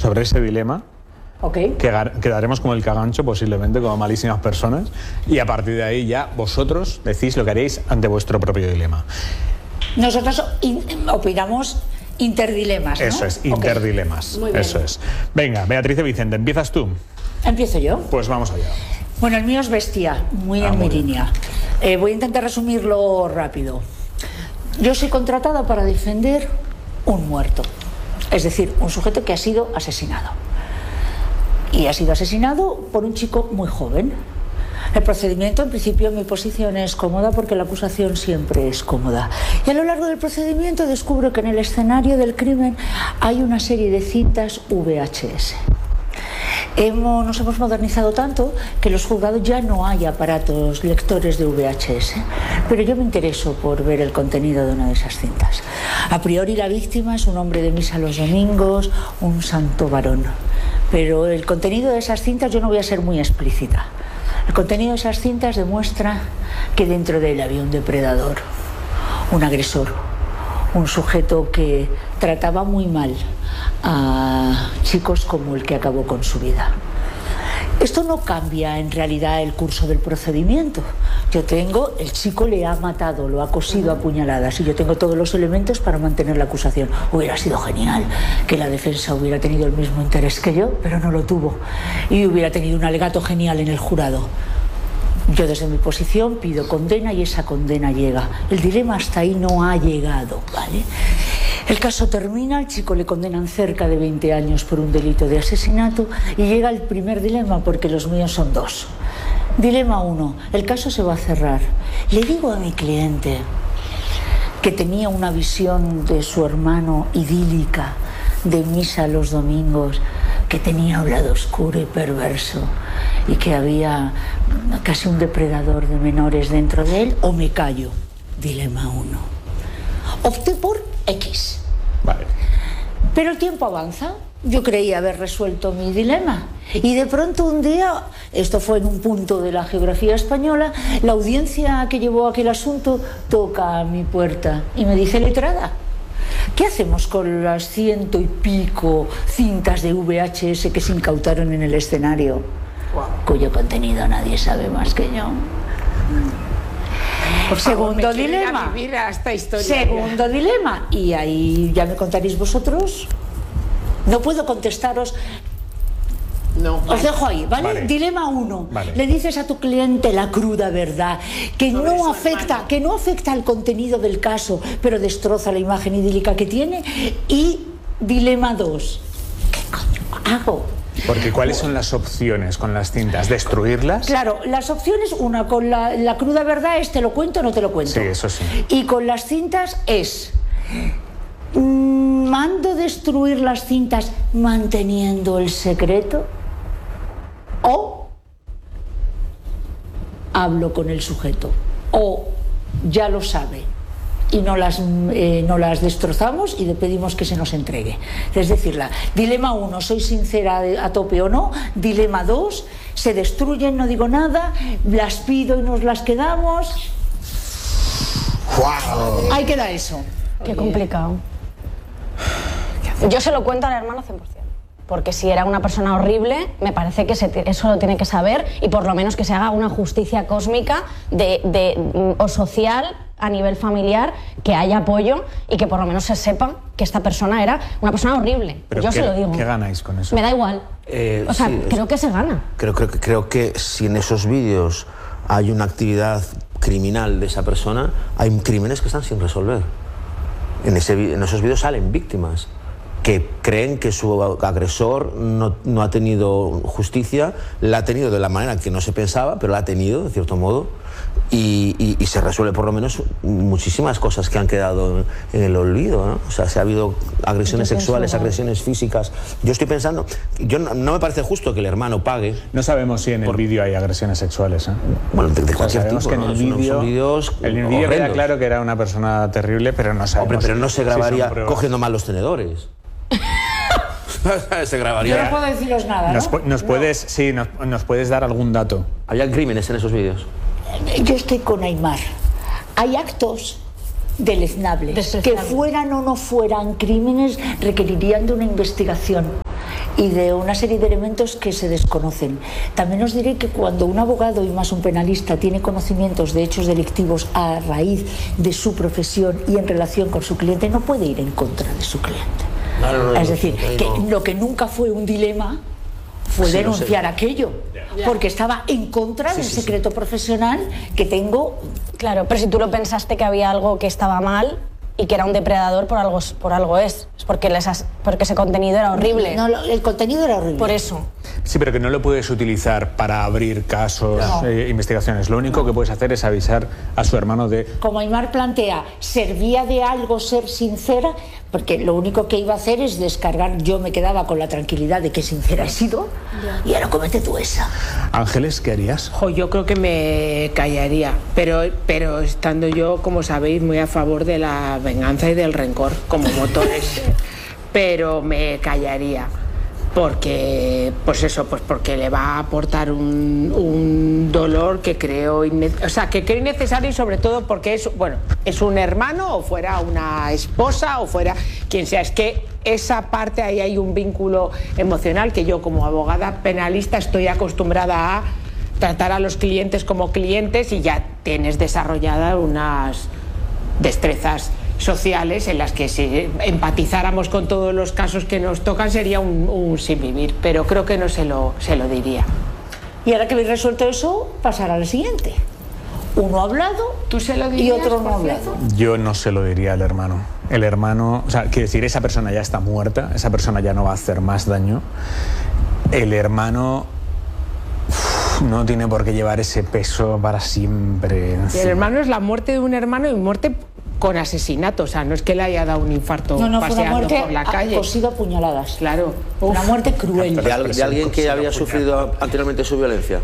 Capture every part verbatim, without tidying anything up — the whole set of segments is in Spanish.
sobre ese dilema. Okay. Quedaremos como el cagancho, posiblemente, como malísimas personas, y a partir de ahí ya vosotros decís lo que haréis ante vuestro propio dilema. Nosotros in- opinamos interdilemas, ¿no? Eso es, interdilemas. Okay. Eso es. Venga, Beatriz de Vicente, ¿empiezas tú? ¿Empiezo yo? Pues vamos allá. Bueno, el mío es bestia, muy ah, en muy mi bien. línea. Eh, voy a intentar resumirlo rápido. Yo soy contratada para defender un muerto, es decir, un sujeto que ha sido asesinado. Y ha sido asesinado por un chico muy joven. El procedimiento, en principio, mi posición es cómoda porque la acusación siempre es cómoda. Y a lo largo del procedimiento descubro que en el escenario del crimen hay una serie de cintas V H S. Hemos, nos hemos modernizado tanto que en los juzgados ya no hay aparatos lectores de V H S, pero yo me intereso por ver el contenido de una de esas cintas. A priori la víctima es un hombre de misa los domingos, un santo varón, pero el contenido de esas cintas yo no voy a ser muy explícita. El contenido de esas cintas demuestra que dentro de él había un depredador, un agresor, un sujeto que trataba muy mal a chicos como el que acabó con su vida. Esto no cambia en realidad el curso del procedimiento. Yo tengo, el chico le ha matado, lo ha cosido a puñaladas y yo tengo todos los elementos para mantener la acusación. Hubiera sido genial que la defensa hubiera tenido el mismo interés que yo, pero no lo tuvo. Y hubiera tenido un alegato genial en el jurado. Yo desde mi posición pido condena y esa condena llega. El dilema hasta ahí no ha llegado, ¿vale? El caso termina, al chico le condenan cerca de veinte años por un delito de asesinato y llega el primer dilema, porque los míos son dos. Dilema uno, el caso se va a cerrar. Le digo a mi cliente que tenía una visión de su hermano idílica, de misa los domingos, que tenía un lado oscuro y perverso y que había casi un depredador de menores dentro de él, o me callo. Dilema uno. Opté por X. Vale. Pero el tiempo avanza. Yo creía haber resuelto mi dilema. Y de pronto un día, esto fue en un punto de la geografía española, la audiencia que llevó aquel asunto toca a mi puerta y me dice: letrada, ¿qué hacemos con las ciento y pico cintas de V H S que se incautaron en el escenario? Wow. Cuyo contenido nadie sabe más que yo. Por favor, Segundo dilema. Vivir a esta historia. Segundo dilema. Y ahí ya me contaréis vosotros. No puedo contestaros. No, Os vale. dejo ahí, ¿vale? Vale. Dilema uno. Vale. Le dices a tu cliente la cruda verdad, que Sobre no su afecta, hermano. que no afecta al contenido del caso, pero destroza la imagen idílica que tiene. Y dilema dos. ¿Qué coño hago? Porque ¿cuáles son las opciones con las cintas? ¿Destruirlas? Claro, las opciones, una con la, la cruda verdad es te lo cuento o no te lo cuento. Sí, eso sí. Y con las cintas es mm, mando destruir las cintas manteniendo el secreto, o hablo con el sujeto, o ya lo sabe y no las, eh, no las destrozamos y le pedimos que se nos entregue. Es decir, la, dilema uno, soy sincera a tope o no. Dilema dos, se destruyen, no digo nada, las pido y nos las quedamos. ¡Wow! Ahí queda eso. Qué complicado. Yo se lo cuento al hermano cien por ciento. Porque si era una persona horrible, me parece que se eso lo tiene que saber, y por lo menos que se haga una justicia cósmica de, de, o social a nivel familiar, que haya apoyo y que por lo menos se sepa que esta persona era una persona horrible. Pero yo ¿qué, se lo digo. ¿Qué ganáis con eso? Me da igual. Eh, o sea, sí, creo que se gana. Creo, creo, creo que si en esos vídeos hay una actividad criminal de esa persona, hay crímenes que están sin resolver. En, ese, en esos vídeos salen víctimas que creen que su agresor no, no ha tenido justicia, la ha tenido de la manera que no se pensaba, pero la ha tenido, de cierto modo, y, y, y se resuelve por lo menos muchísimas cosas que han quedado en, en el olvido, ¿no? O sea, si ha habido agresiones Yo sexuales, pienso, agresiones físicas. Yo estoy pensando, yo no, no me parece justo que el hermano pague. No sabemos si en el Por- vídeo hay agresiones sexuales, ¿eh? Bueno, de, de O sea, cualquier sabemos tipo, que en ¿no? el Son- vídeo, son vídeos en el vídeo queda horrendos. claro que era una persona terrible, pero no sabemos. Hombre, pero no se si son grabaría pruebas. cogiendo mal los tenedores. Se Yo grabaría. no puedo deciros nada, ¿no? Nos, pu- nos puedes, sí, nos, nos puedes dar algún dato. Había crímenes en esos vídeos. Yo estoy con Aimar. Hay actos deleznables que Despreciables. fueran o no fueran crímenes, requerirían de una investigación. y de una serie de elementos que se desconocen. También os diré que cuando un abogado y más un penalista tiene conocimientos de hechos delictivos a raíz de su profesión y en relación con su cliente, no puede ir en contra de su cliente. No, no, no, es decir, no, no, que no. Lo que nunca fue un dilema fue sí, denunciar no sé. aquello, yeah. porque estaba en contra sí, del sí, secreto sí. profesional que tengo. Claro, pero si tú lo pensaste que había algo que estaba mal y que era un depredador, por algo, por algo es. Es porque, les has, porque ese contenido era horrible. No, el contenido era horrible. Por eso. Sí, pero que no lo puedes utilizar para abrir casos, no. eh, investigaciones. Lo único no. que puedes hacer es avisar a su hermano de... Como Aymar plantea, ¿servía de algo ser sincera? Porque lo único que iba a hacer es descargar. Yo me quedaba con la tranquilidad de que sincera he sido ya. y ahora comete tú esa. Ángeles, ¿qué harías? Jo, yo creo que me callaría, pero, pero estando yo, como sabéis, muy a favor de la venganza y del rencor como motores. Pero me callaría porque, pues eso, pues porque le va a aportar un, un dolor que creo, inne- o sea, que creo innecesario, y sobre todo porque es, bueno, es un hermano o fuera una esposa o fuera quien sea. Es que esa parte, ahí hay un vínculo emocional que yo como abogada penalista estoy acostumbrada a tratar a los clientes como clientes, y ya tienes desarrolladas unas destrezas sociales en las que si empatizáramos con todos los casos que nos tocan sería un, un sin vivir, pero creo que no se lo, se lo diría. Y ahora que habéis resuelto eso, pasará al siguiente. Uno ha hablado ¿Tú se lo dirías, y otro no ha hablado. Yo no se lo diría al hermano. El hermano, o sea, quiero decir, esa persona ya está muerta, esa persona ya no va a hacer más daño. El hermano uf, no tiene por qué llevar ese peso para siempre encima. El hermano es la muerte de un hermano, y muerte con asesinato, o sea, no es que le haya dado un infarto no, no, paseando por la calle. Cosido a puñaladas. Claro. Uf. Una muerte cruel. ¿De, al, de alguien que había sufrido anteriormente su violencia?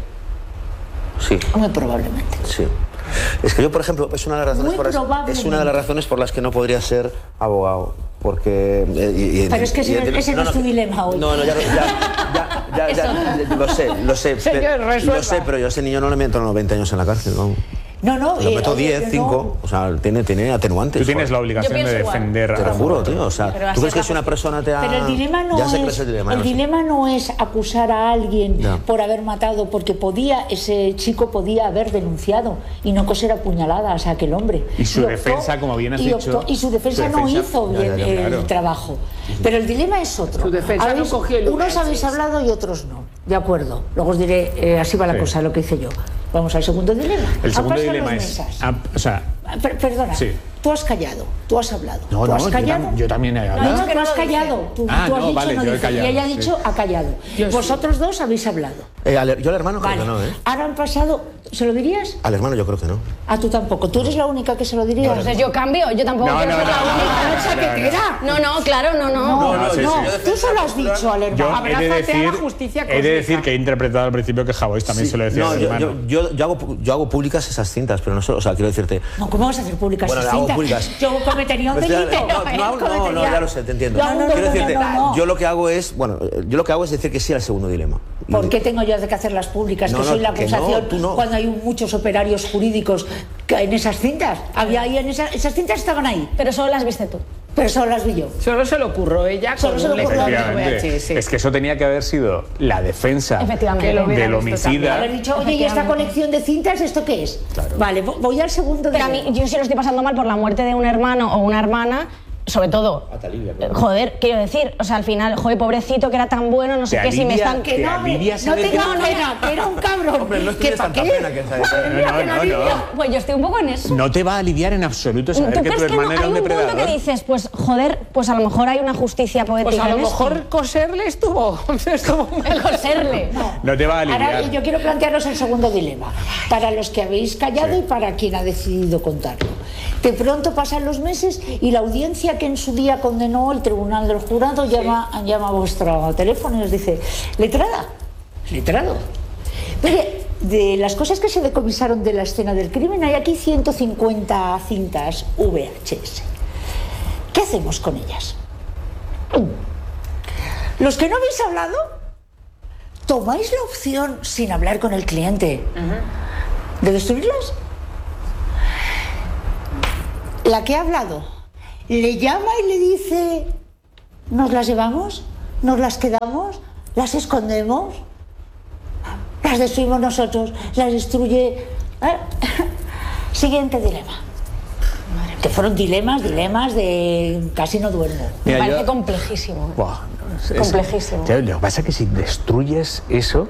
Sí. Muy probablemente. Sí. Es que yo, por ejemplo, es una de las razones, por las, es una de las razones por las que no podría ser abogado. Porque... Eh, y, Pero es que ese, y, ese no, no es tu dilema hoy. No, no, ya, ya, ya, ya, ya, ya lo sé, lo sé. Señor, lo sé, pero yo a ese niño no le meto noventa años en la cárcel, vamos. No, no, lo meto diez, eh, cinco, no. O sea, tiene, tiene atenuantes. Tú tienes la obligación de defender igual. a... Te lo juro, tío, o sea, ¿tú crees que si una persona te ha... Pero el dilema no, ya sé es, es el dilema, el no dilema sé. no es acusar a alguien ya. por haber matado, porque podía, ese chico podía haber denunciado y no coser a puñaladas a aquel hombre. Y su y defensa, optó, como bien has y dicho... Optó, y su defensa, su defensa no hizo bien ya, ya, ya, claro. el trabajo. Pero el dilema es otro. Su defensa habéis, no cogió el unos habéis hablado y otros no. De acuerdo. Luego os diré, eh, así va la sí. cosa, lo que hice yo. Vamos al segundo dilema. El segundo dilema es... A, o sea, Per perdona, sí. tú has callado, tú has hablado. No, ¿Tú no, has callado? Yo, yo también he hablado. No, no, tú has callado. Tú, ah, tú has no, dicho vale, no yo he dice. callado. Y ella ha dicho sí. ha callado. Yo Vosotros sí. dos habéis hablado. Eh, al, yo al hermano vale. creo que no, ¿eh? Ahora han pasado... ¿Se lo dirías? Al hermano yo creo que no. Ah, tú tampoco. Tú eres la única que se lo diría. Entonces yo cambio, yo tampoco no, quiero no, ser no, la única. No, chaquetera. No, no, claro, no, no. No, no, sí, no. sí. Tú se lo has dicho al hermano. Yo he de decir, la justicia he de decir que he interpretado al principio que Javois también sí. se lo decía no, al yo, hermano. Yo, yo, yo, hago, yo hago públicas esas cintas, pero no solo, o sea, quiero decirte... No, ¿cómo vas a hacer públicas bueno, esas hago cintas? Públicas. Yo cometería un delito. No, no, no, no, no, ya lo sé, te entiendo. No, no, quiero no, decirte, no, no, no. yo lo que hago es, bueno, yo lo que hago es decir que sí al segundo dilema. ¿Por qué tengo yo que hacerlas públicas? No, que no, soy la acusación no, no. cuando hay muchos operarios jurídicos que en esas cintas. Había ahí en esas, esas cintas estaban ahí. Pero solo las viste tú. Pero solo las vi yo. Solo se le ocurrió ella. Solo se le ocurrió a Es que eso tenía que haber sido la defensa del homicida. Haber dicho, oye, ¿y esta colección de cintas esto qué es? Claro. Vale, voy al segundo. Pero a mí, yo sí lo estoy pasando mal por la muerte de un hermano o una hermana. Sobre todo, claro. joder, quiero decir, o sea, al final, joder, pobrecito, que era tan bueno, no sé qué, si me están... Que no, hombre, no tenga pena, que era un cabrón. Hombre, no tienes tanta pena que sabes. No, no, no, no. Pues yo estoy un poco en eso. No te va a aliviar en absoluto saber ¿Tú que tu hermana era un depredador? Hay un punto que dices, pues, joder, pues a lo mejor hay una justicia poética. Pues a lo en mejor esto. coserle estuvo... estuvo coserle. No. no te va a aliviar. Ahora yo quiero plantearos el segundo dilema, para los que habéis callado sí. y para quien ha decidido contarlo. De pronto pasan los meses y la audiencia que en su día condenó el tribunal del jurado sí. llama, llama a vuestro teléfono y os dice, letrada, letrado. Mire, de las cosas que se decomisaron de la escena del crimen hay aquí ciento cincuenta cintas V H S. ¿Qué hacemos con ellas? Los que no habéis hablado, tomáis la opción sin hablar con el cliente uh-huh. de destruirlas. La que ha hablado le llama y le dice, ¿nos las llevamos? nos las quedamos, las escondemos, las destruimos nosotros, las destruye... ¿Eh? Siguiente dilema. Que fueron dilemas, dilemas de casi no duermo. Me Mira, parece yo- complejísimo. ¿eh? Buah, es- Complejísimo. Ya, lo que pasa es que si destruyes eso,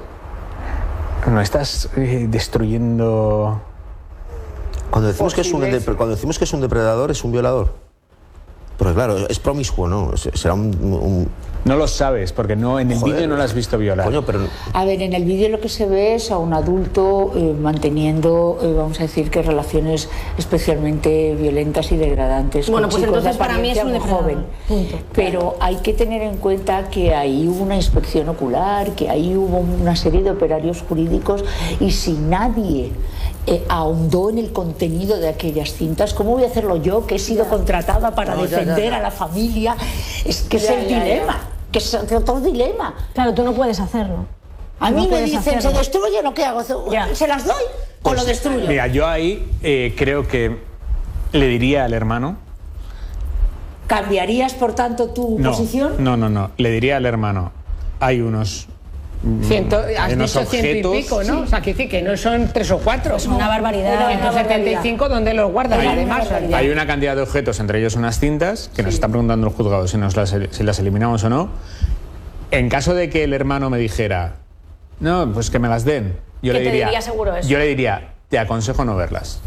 no estás eh, destruyendo... Cuando decimos, que es un, Posibles. depre- cuando decimos que es un depredador, es un violador. Porque claro, es promiscuo, ¿no? Es- Será un... un- No lo sabes, porque no, en el Joder. vídeo no lo has visto violar. Coño, pero... A ver, en el vídeo lo que se ve es a un adulto eh, manteniendo, eh, vamos a decir, que relaciones especialmente violentas y degradantes. Bueno, con pues chicos de entonces para mí es apariencia un muy depredador. joven. Punto. Pero hay que tener en cuenta que ahí hubo una inspección ocular, que ahí hubo una serie de operarios jurídicos y si nadie eh, ahondó en el contenido de aquellas cintas, ¿cómo voy a hacerlo yo, que he sido contratada para No, ya, ya, defender ya. a la familia? Es que es Ya, el ya, ya. dilema, que es otro dilema. Claro, tú no puedes hacerlo. A No mí me puedes dicen, ¿se hacerlo. destruye o no? ¿Qué hago? Ya. ¿Se las doy o lo destruyo? Mira, yo ahí eh, creo que le diría al hermano... ¿Cambiarías, por tanto, tu No, posición? no, no, no. Le diría al hermano, hay unos... Ciento, has hay unos dicho ciento y objetos- pico, ¿no? O sea, que decir que no son tres o cuatro. Es una barbaridad. Era una ciento setenta y cinco, ¿dónde los guardas? Hay- Además, Hay una cantidad de objetos, entre ellos unas cintas, que nos está preguntando el juzgado si, nos las, si las eliminamos o no. En caso de que el hermano me dijera, no, pues que me las den, yo Que le te diría, diría seguro eso. yo le diría, te aconsejo no verlas.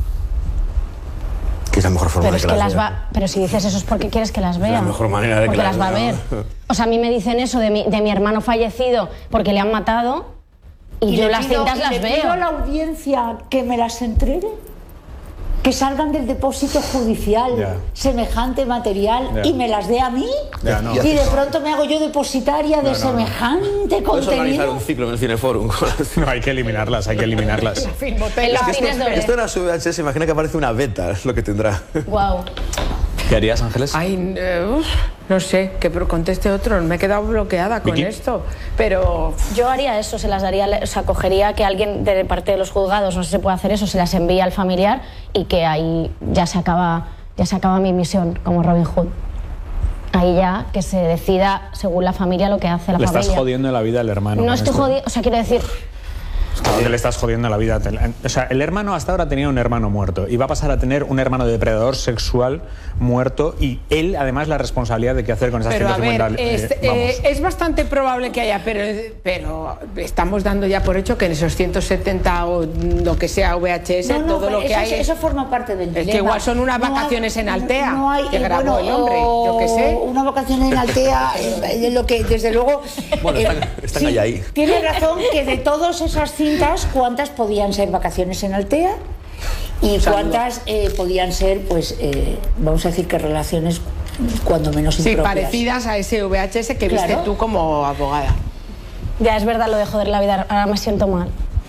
Que es la mejor forma Pero de es que, que las las vea. va. Pero si dices eso es porque quieres que las vea. la mejor manera de que porque las las va a vea, ver. ¿no? O sea, a mí me dicen eso de mi, de mi hermano fallecido porque le han matado y, yo le las pido- cintas y las le pido veo. a la audiencia que me las entregue, que salgan del depósito judicial Ya. semejante material Ya. y me las dé a mí. Ya, no. Y de pronto me hago yo depositaria de No, no, no. semejante Puedes organizar contenido. un ciclo en el Cineforum. No, hay que eliminarlas, hay que eliminarlas. En los cines de Esto era su V H S, imagina que aparece una beta, es lo que tendrá. Wow. ¿Qué harías, Ángeles? Ay, eh, uf, no sé, que pro- conteste otro. Me he quedado bloqueada con Vicky. esto. Pero Yo haría eso, se las daría, o sea, cogería que alguien de parte de los juzgados, no sé si se puede hacer eso, se las envía al familiar y que ahí ya se acaba, ya se acaba mi misión como Robin Hood. Ahí ya que se decida según la familia lo que hace la Le familia. estás jodiendo la vida al hermano. No con estoy esto. jodiendo, o sea, quiero decir, Claro que le estás jodiendo la vida. O sea, el hermano hasta ahora tenía un hermano muerto y va a pasar a tener un hermano depredador sexual muerto y él, además, la responsabilidad de qué hacer con esas Pero a cintas ver, documentales. es, Eh, vamos. eh, es bastante probable que haya, pero, pero estamos dando ya por hecho que en esos ciento setenta o lo que sea V H S, No, no, todo pero lo que eso, hay es... eso forma parte del dilema. que igual son unas No hay- vacaciones en Altea, no hay- que eh, grabó el hombre, yo qué sé. Una vacación en Altea, eh, de lo que desde luego... Bueno, eh, están- están sí, ahí, ahí. Tiene razón que de todas esas cintas, ¿cuántas podían ser vacaciones en Altea? Y cuántas eh, podían ser, pues, eh, vamos a decir que relaciones cuando menos Sí, impropias. parecidas a ese V H S que viste Claro. tú como abogada. ya es verdad lo de joder la vida, ahora me siento mal.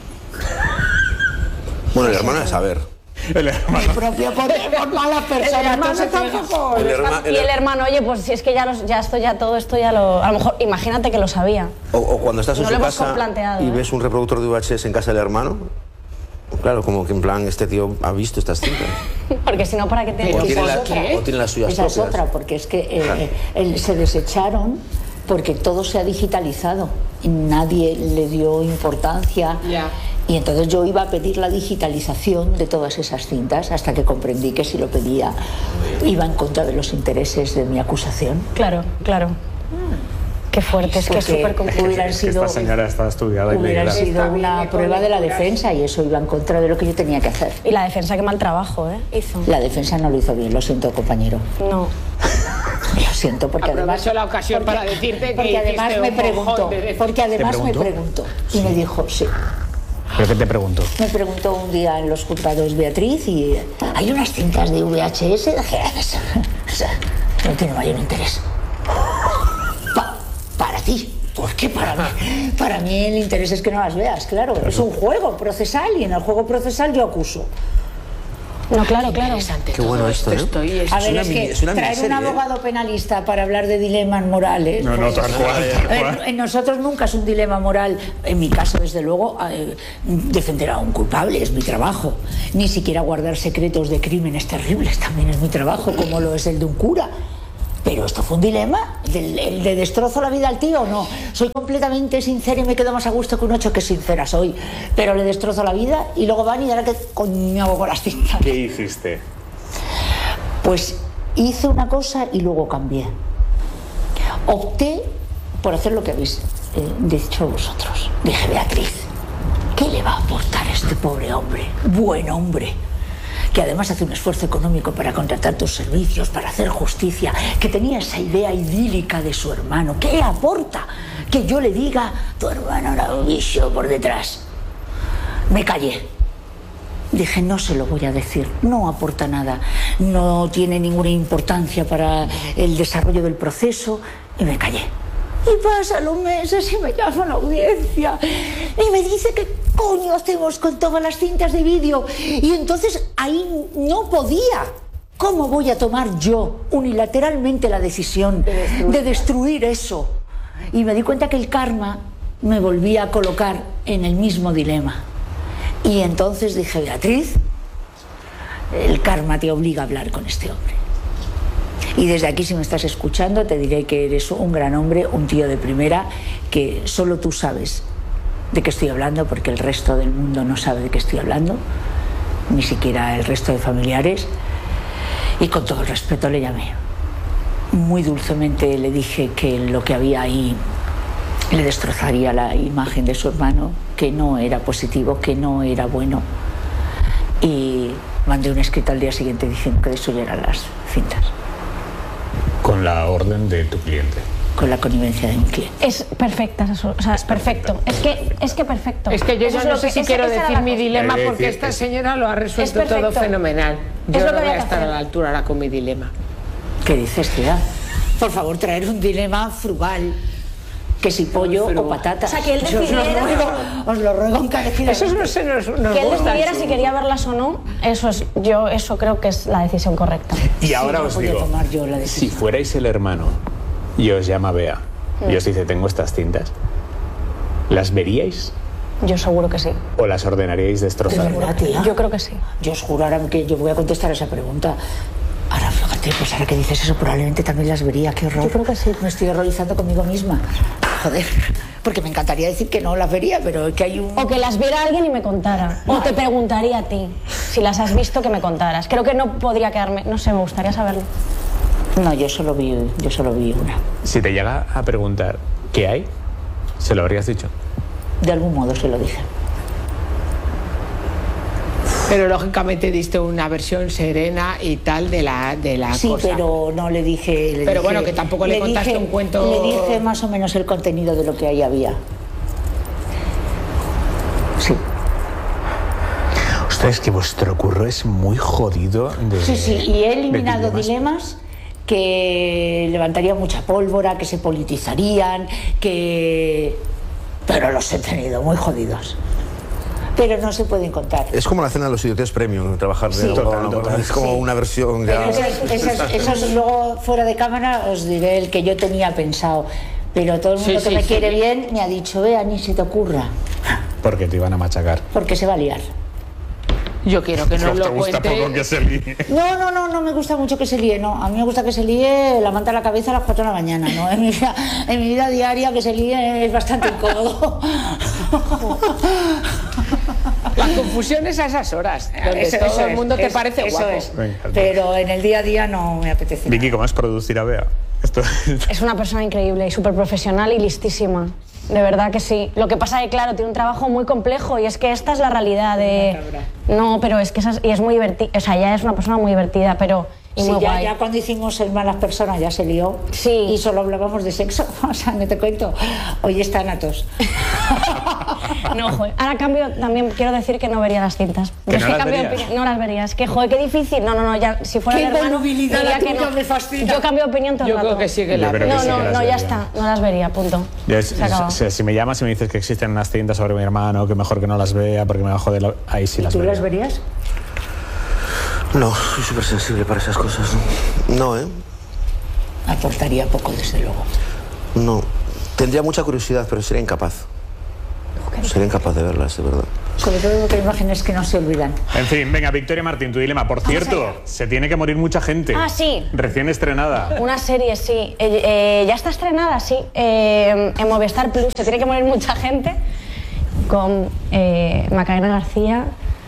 Bueno, el hermano es saber. El hermano. El propio por, por malas personas. El hermano entonces, tampoco. El herma- Y el hermano, oye, pues si es que ya, los, ya esto, ya todo esto ya lo... A lo mejor, imagínate que lo sabía. O, o cuando estás en No su lo hemos casa planteado, y ¿eh? ves un reproductor de V H S en casa del hermano, claro, como que en plan, este tío ha visto estas cintas. Porque si no, ¿para qué te... Pero O tiene, esa la- es otra. o tiene las suyas Esa es propias. otra, porque es que eh, Claro. eh, el- se desecharon porque todo se ha digitalizado y nadie le dio importancia. Ya. Y entonces yo iba a pedir la digitalización de todas esas cintas hasta que comprendí que si lo pedía iba en contra de los intereses de mi acusación. Claro, claro. Qué fuerte, es que es Porque súper complicado. hubieran Que sido, esta señora está estudiada y hubieran leída. sido Está bien una de prueba de la colegias. defensa y eso iba en contra de lo que yo tenía que hacer. Y la defensa, qué mal trabajo, ¿eh? Hizo. La defensa no lo hizo bien, lo siento, compañero. No. Lo siento, porque además... Aprovecho la ocasión porque- para decirte que Porque además hiciste me un mojón preguntó, de veces. porque además me preguntó? preguntó. Y me dijo, sí. ¿Pero qué te pregunto? Me preguntó un día en los juzgados Beatriz y hay unas cintas de V H S. Dije, o sea, no tiene mayor interés. Pa- para ti. ¿Por qué para mí? Para mí el interés es que no las veas, claro. Es un juego procesal y en el juego procesal yo acuso. No, claro, claro. Qué bueno esto, ¿eh? Estoy, A ver, una es mini- que es una traer un miniserie, ¿eh? abogado penalista para hablar de dilemas morales... No, no, pues, tal cual, tal a ver, cual. en nosotros nunca es un dilema moral. En mi caso, desde luego, eh, defender a un culpable es mi trabajo. Ni siquiera guardar secretos de crímenes terribles también es mi trabajo, como lo es el de un cura. Pero esto fue un dilema, ¿el, el de destrozo la vida al tío o no? Soy completamente sincera y me quedo más a gusto que un ocho, que sincera soy. Pero le destrozo la vida y luego van y ahora qué coño hago con las cintas. ¿Qué hiciste? Pues hice una cosa y luego cambié. Opté por hacer lo que habéis eh, dicho vosotros. Dije, Beatriz, ¿qué le va a aportar a este pobre hombre? Buen hombre, que además hace un esfuerzo económico para contratar tus servicios, para hacer justicia, que tenía esa idea idílica de su hermano. ¿Qué aporta? Que yo le diga, tu hermano era un bicho por detrás. Me callé. Dije, no se lo voy a decir, no aporta nada, no tiene ninguna importancia para el desarrollo del proceso, y me callé. Y pasan los meses y me llama la audiencia y me dice qué coño hacemos con todas las cintas de vídeo. Y entonces ahí no podía. ¿Cómo voy a tomar yo unilateralmente la decisión de destruir, de destruir eso? Y me di cuenta que el karma me volvía a colocar en el mismo dilema. Y entonces dije, Beatriz, el karma te obliga a hablar con este hombre. Y desde aquí, si me estás escuchando, te diré que eres un gran hombre, un tío de primera, que solo tú sabes de qué estoy hablando, porque el resto del mundo no sabe de qué estoy hablando, ni siquiera el resto de familiares. Y con todo el respeto le llamé. Muy dulcemente le dije que lo que había ahí le destrozaría la imagen de su hermano, que no era positivo, que no era bueno. Y mandé un escrito al día siguiente diciendo que destruyeran las cintas. Con la orden de tu cliente. Con la connivencia de mi cliente. Es perfecta, o sea, es perfecto. Es que, es que perfecto. Es que yo Eso ya es no lo sé que- si esa- quiero esa era decir la mi cosa. dilema, Hay que porque decir esta que- señora lo ha resuelto Es perfecto. todo fenomenal. Es Yo lo no que voy había a que estar hacer. a la altura ahora con mi dilema. ¿Qué dices, tía? Por favor, traer un dilema frugal. Que si pollo o patata. O sea, que él Yo os lo decidiera- ruego, os lo ruego encarecidamente. Eso no se nos, nos Que él gusta. decidiera si quería verlas o no, eso es, yo eso creo que es la decisión correcta. Y ahora no os podía digo, tomar yo la si decisión. fuerais el hermano y os llama Bea y os dice, tengo estas cintas, ¿las veríais Yo seguro que sí. o las ordenaríais ¿De destrozar? verdad, tía? Yo creo que sí. Yo os juro ahora que yo voy a contestar esa pregunta. Ahora, fíjate, pues ahora que dices eso, probablemente también las vería. Qué horror. Yo creo que sí. Me estoy horrorizando conmigo misma. Joder, porque me encantaría decir que no las vería, pero es que hay un... O que las viera alguien y me contara. O te preguntaría a ti, si las has visto, que me contaras. Creo que no podría quedarme, no sé, me gustaría saberlo. No, yo solo vi, yo solo vi una. Si te llega a preguntar qué hay, ¿se lo habrías dicho? De algún modo se lo dije. Pero lógicamente diste una versión serena y tal de la, de la Sí, cosa. pero no le dije... le Pero dije- bueno, que tampoco le contaste dije- un cuento- Le dije más o menos el contenido de lo que ahí había. Sí. Ostras, es que vuestro curro es muy jodido de... Sí, sí, y he de eliminado dilemas. dilemas que levantarían mucha pólvora, que se politizarían, que... Pero los he tenido muy jodidos. Pero no se pueden contar. Es como la cena de los idiotes premium, trabajar de Sí. abogado, Total, ¿no? total. Es como Sí. una versión ya... Pero esas, esas- esas luego fuera de cámara os diré el que yo tenía pensado. Pero todo el mundo Sí, que sí, me sí. quiere bien me ha dicho, vea, ni se te ocurra, Porque te iban a machacar. porque se va a liar. Yo quiero que nos lo cuente. se líe. No, no, no, no me gusta mucho que se líe, no. A mí me gusta que se líe la manta a la cabeza a las cuatro de la mañana, ¿no? En mi vida, en mi vida diaria que se líe es bastante incómodo. La confusión es a esas horas, donde Eso- todo eso el es, mundo te eso- parece eso guapo. es. Me encanta. Pero en el día a día no me apetece. Vicky, ¿cómo es producir a Bea? Esto... Es una persona increíble y súper profesional y listísima. De verdad que sí. Lo que pasa es que, claro, tiene un trabajo muy complejo y es que esta es la realidad de... No, pero es que esa es, y es muy divertida. O sea, ella es una persona muy divertida, pero... Y Sí, muy ya, guay. ya cuando hicimos el Malas Personas ya se lió. Sí. Y solo hablábamos de sexo. O sea, no te cuento. Hoy están atos. No, joder. Ahora cambio, también quiero decir que no vería las cintas. ¿Que Es no que las cambio de verías? opinión. No las verías. Que, joder, qué difícil. No, no, no, ya, si fuera Qué el hermano... volubilidad la diría que tuya, no. me fascina. Yo cambio de opinión todo el Yo creo rato. que sí que Yo la creo que No, sí no, que las no, ya vería. está. No las vería, punto. Yo es- Se acabó. si, si me llamas y me dices que existen unas cintas sobre mi hermano, que mejor que no las vea porque me va a joder, la- ahí sí las ¿Tú vería. las verías? No, soy súper sensible para esas cosas. No, ¿eh? Aportaría poco, desde luego. No. Tendría mucha curiosidad, pero sería incapaz. Ok. Sería incapaz de verlas, de verdad. Sobre todo porque hay imágenes que no se olvidan. En fin, venga, Victoria Martín, tu dilema. Por cierto, se tiene que morir mucha gente. Ah, sí. Recién estrenada. Una serie, sí. Eh, eh, ya está estrenada, sí. Eh, en Movistar Plus. Se tiene que morir mucha gente. Con eh, Macarena García,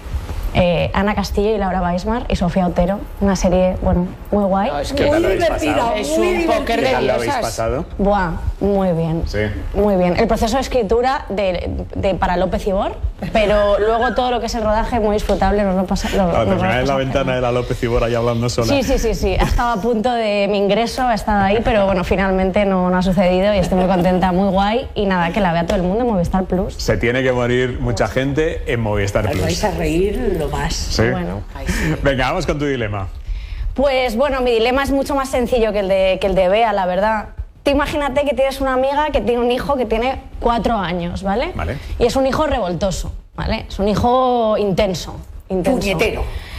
eh, Ana Castillo y Laura Weismar y Sofía Otero. Una serie, bueno, muy guay. No, es ¿Qué que tal lo habéis divertida, pasado? es muy un póker ¿Qué de tal lo habéis diosas. pasado? Buah, muy bien. Sí. Muy bien. El proceso de escritura de, de para López Ibor, pero luego todo lo que es el rodaje muy disfrutable. Nos lo pasa, lo, Claro, nos lo terminar en la pasa ventana genial. de la López Ibor ahí hablando sola. Sí, sí, sí, sí. Ha estado a punto de mi ingreso, ha estado ahí, pero bueno, finalmente no, no ha sucedido y estoy muy contenta, muy guay. Y nada, que la vea todo el mundo en Movistar Plus. Se tiene que morir mucha gente en Movistar Os Plus. vais a reír lo más. Sí. Bueno. Venga, vamos con tu dilema. Pues bueno, mi dilema es mucho más sencillo que el de, que el de Bea, la verdad. Tú imagínate que tienes una amiga que tiene un hijo que tiene cuatro años, ¿vale? Vale. Y es un hijo revoltoso, ¿vale? Es un hijo intenso. intenso. Puñetero.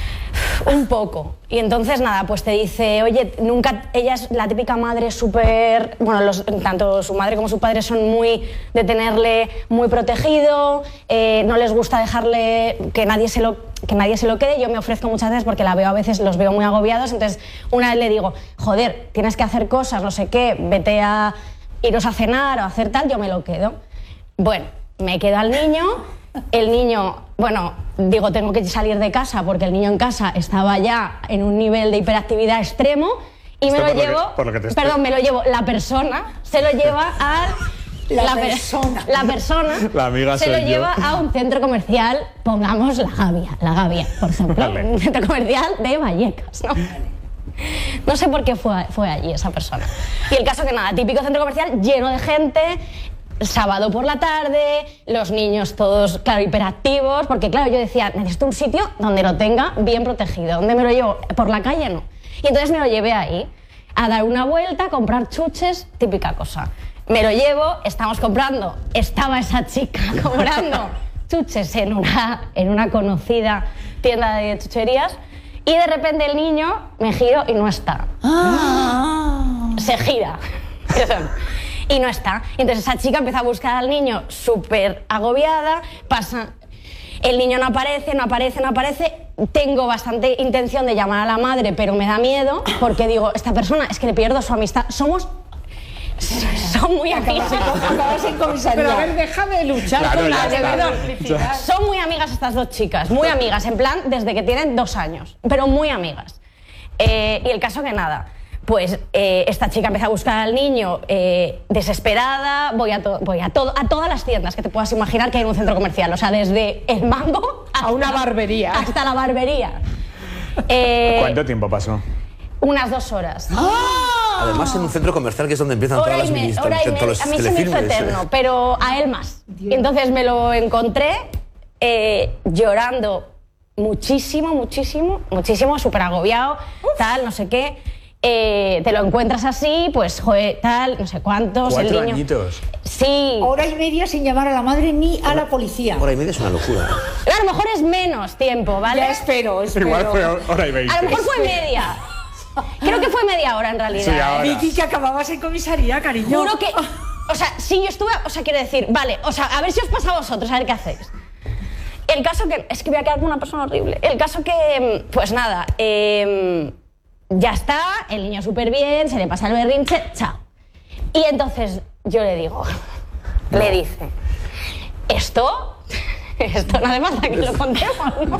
Un poco. Y entonces, nada, pues te dice, oye, nunca, ella es la típica madre súper, bueno, los, tanto su madre como su padre son muy de tenerle muy protegido, eh, no les gusta dejarle que nadie se lo, que nadie se lo quede. Yo me ofrezco muchas veces porque la veo a veces, los veo muy agobiados, entonces una vez le digo, joder, tienes que hacer cosas, no sé qué, vete a iros a cenar o a hacer tal, yo me lo quedo. Bueno, me quedo al niño. El niño, bueno, digo, tengo que salir de casa porque el niño en casa estaba ya en un nivel de hiperactividad extremo y Esto me lo por lo llevo, que- por lo que te estoy- perdón, me lo llevo, la persona se lo lleva a... La per- persona. La persona La amiga se lo soy yo. lleva a un centro comercial, pongamos la Gavia, la Gavia, por ejemplo, Vale. un centro comercial de Vallecas, ¿no? No sé por qué fue, fue allí esa persona. Y el caso que nada, típico centro comercial lleno de gente, sábado por la tarde, los niños todos, claro, hiperactivos, porque claro, yo decía, necesito un sitio donde lo tenga bien protegido, donde me lo llevo, por la calle no. Y entonces me lo llevé ahí, a dar una vuelta, a comprar chuches, típica cosa. Me lo llevo, estamos comprando, estaba esa chica comprando chuches en una, en una conocida tienda de chucherías, y de repente el niño me giro y no está. Se gira. Y no está. Entonces esa chica empieza a buscar al niño súper agobiada, pasa... El niño no aparece, no aparece, no aparece. Tengo bastante intención de llamar a la madre, pero me da miedo porque digo, esta persona, es que le pierdo su amistad. Somos... Son muy amigas. Acabas en comisaría. Pero a ver, deja de luchar Claro, con ya la está. debido. Son muy amigas estas dos chicas, muy amigas, en plan desde que tienen dos años, pero muy amigas. Eh, y el caso que nada, pues eh, esta chica empieza a buscar al niño eh, desesperada, voy, a, to voy a, todo, a todas las tiendas que te puedas imaginar que hay en un centro comercial, o sea, desde el mango hasta, A una barbería. Hasta la barbería. Eh, ¿Cuánto tiempo pasó? Unas dos horas. Además, en un centro comercial que es donde empiezan Hora todas y las me- mini hora y todos los media. A mí se me hizo telefilmes. eterno, pero a él más. Entonces me lo encontré eh, llorando muchísimo, muchísimo, muchísimo, súper agobiado, tal, no sé qué. Eh, te lo encuentras así, pues, joder, tal, no sé cuántos. Cuatro el niño... añitos. Sí. Hora y media sin llamar a la madre ni a la policía. Hora y media es una locura. A lo mejor es menos tiempo, ¿vale? Ya espero, espero. Igual fue hora y veinte. A lo mejor fue media. Creo que fue media hora en realidad. Sí, ¿eh? ahora. Vicky, que acababas en comisaría, cariño. Juro que... O sea, sí, yo estuve... O sea, quiero decir, vale, o sea, a ver si os pasa a vosotros, a ver qué hacéis. El caso que... Es que voy a quedar como una persona horrible. El caso que... Pues nada, eh, ya está, el niño súper bien, se le pasa el berrinche, chao. Y entonces yo le digo... Le dice... Esto... Esto no hace falta que lo contemos, ¿no?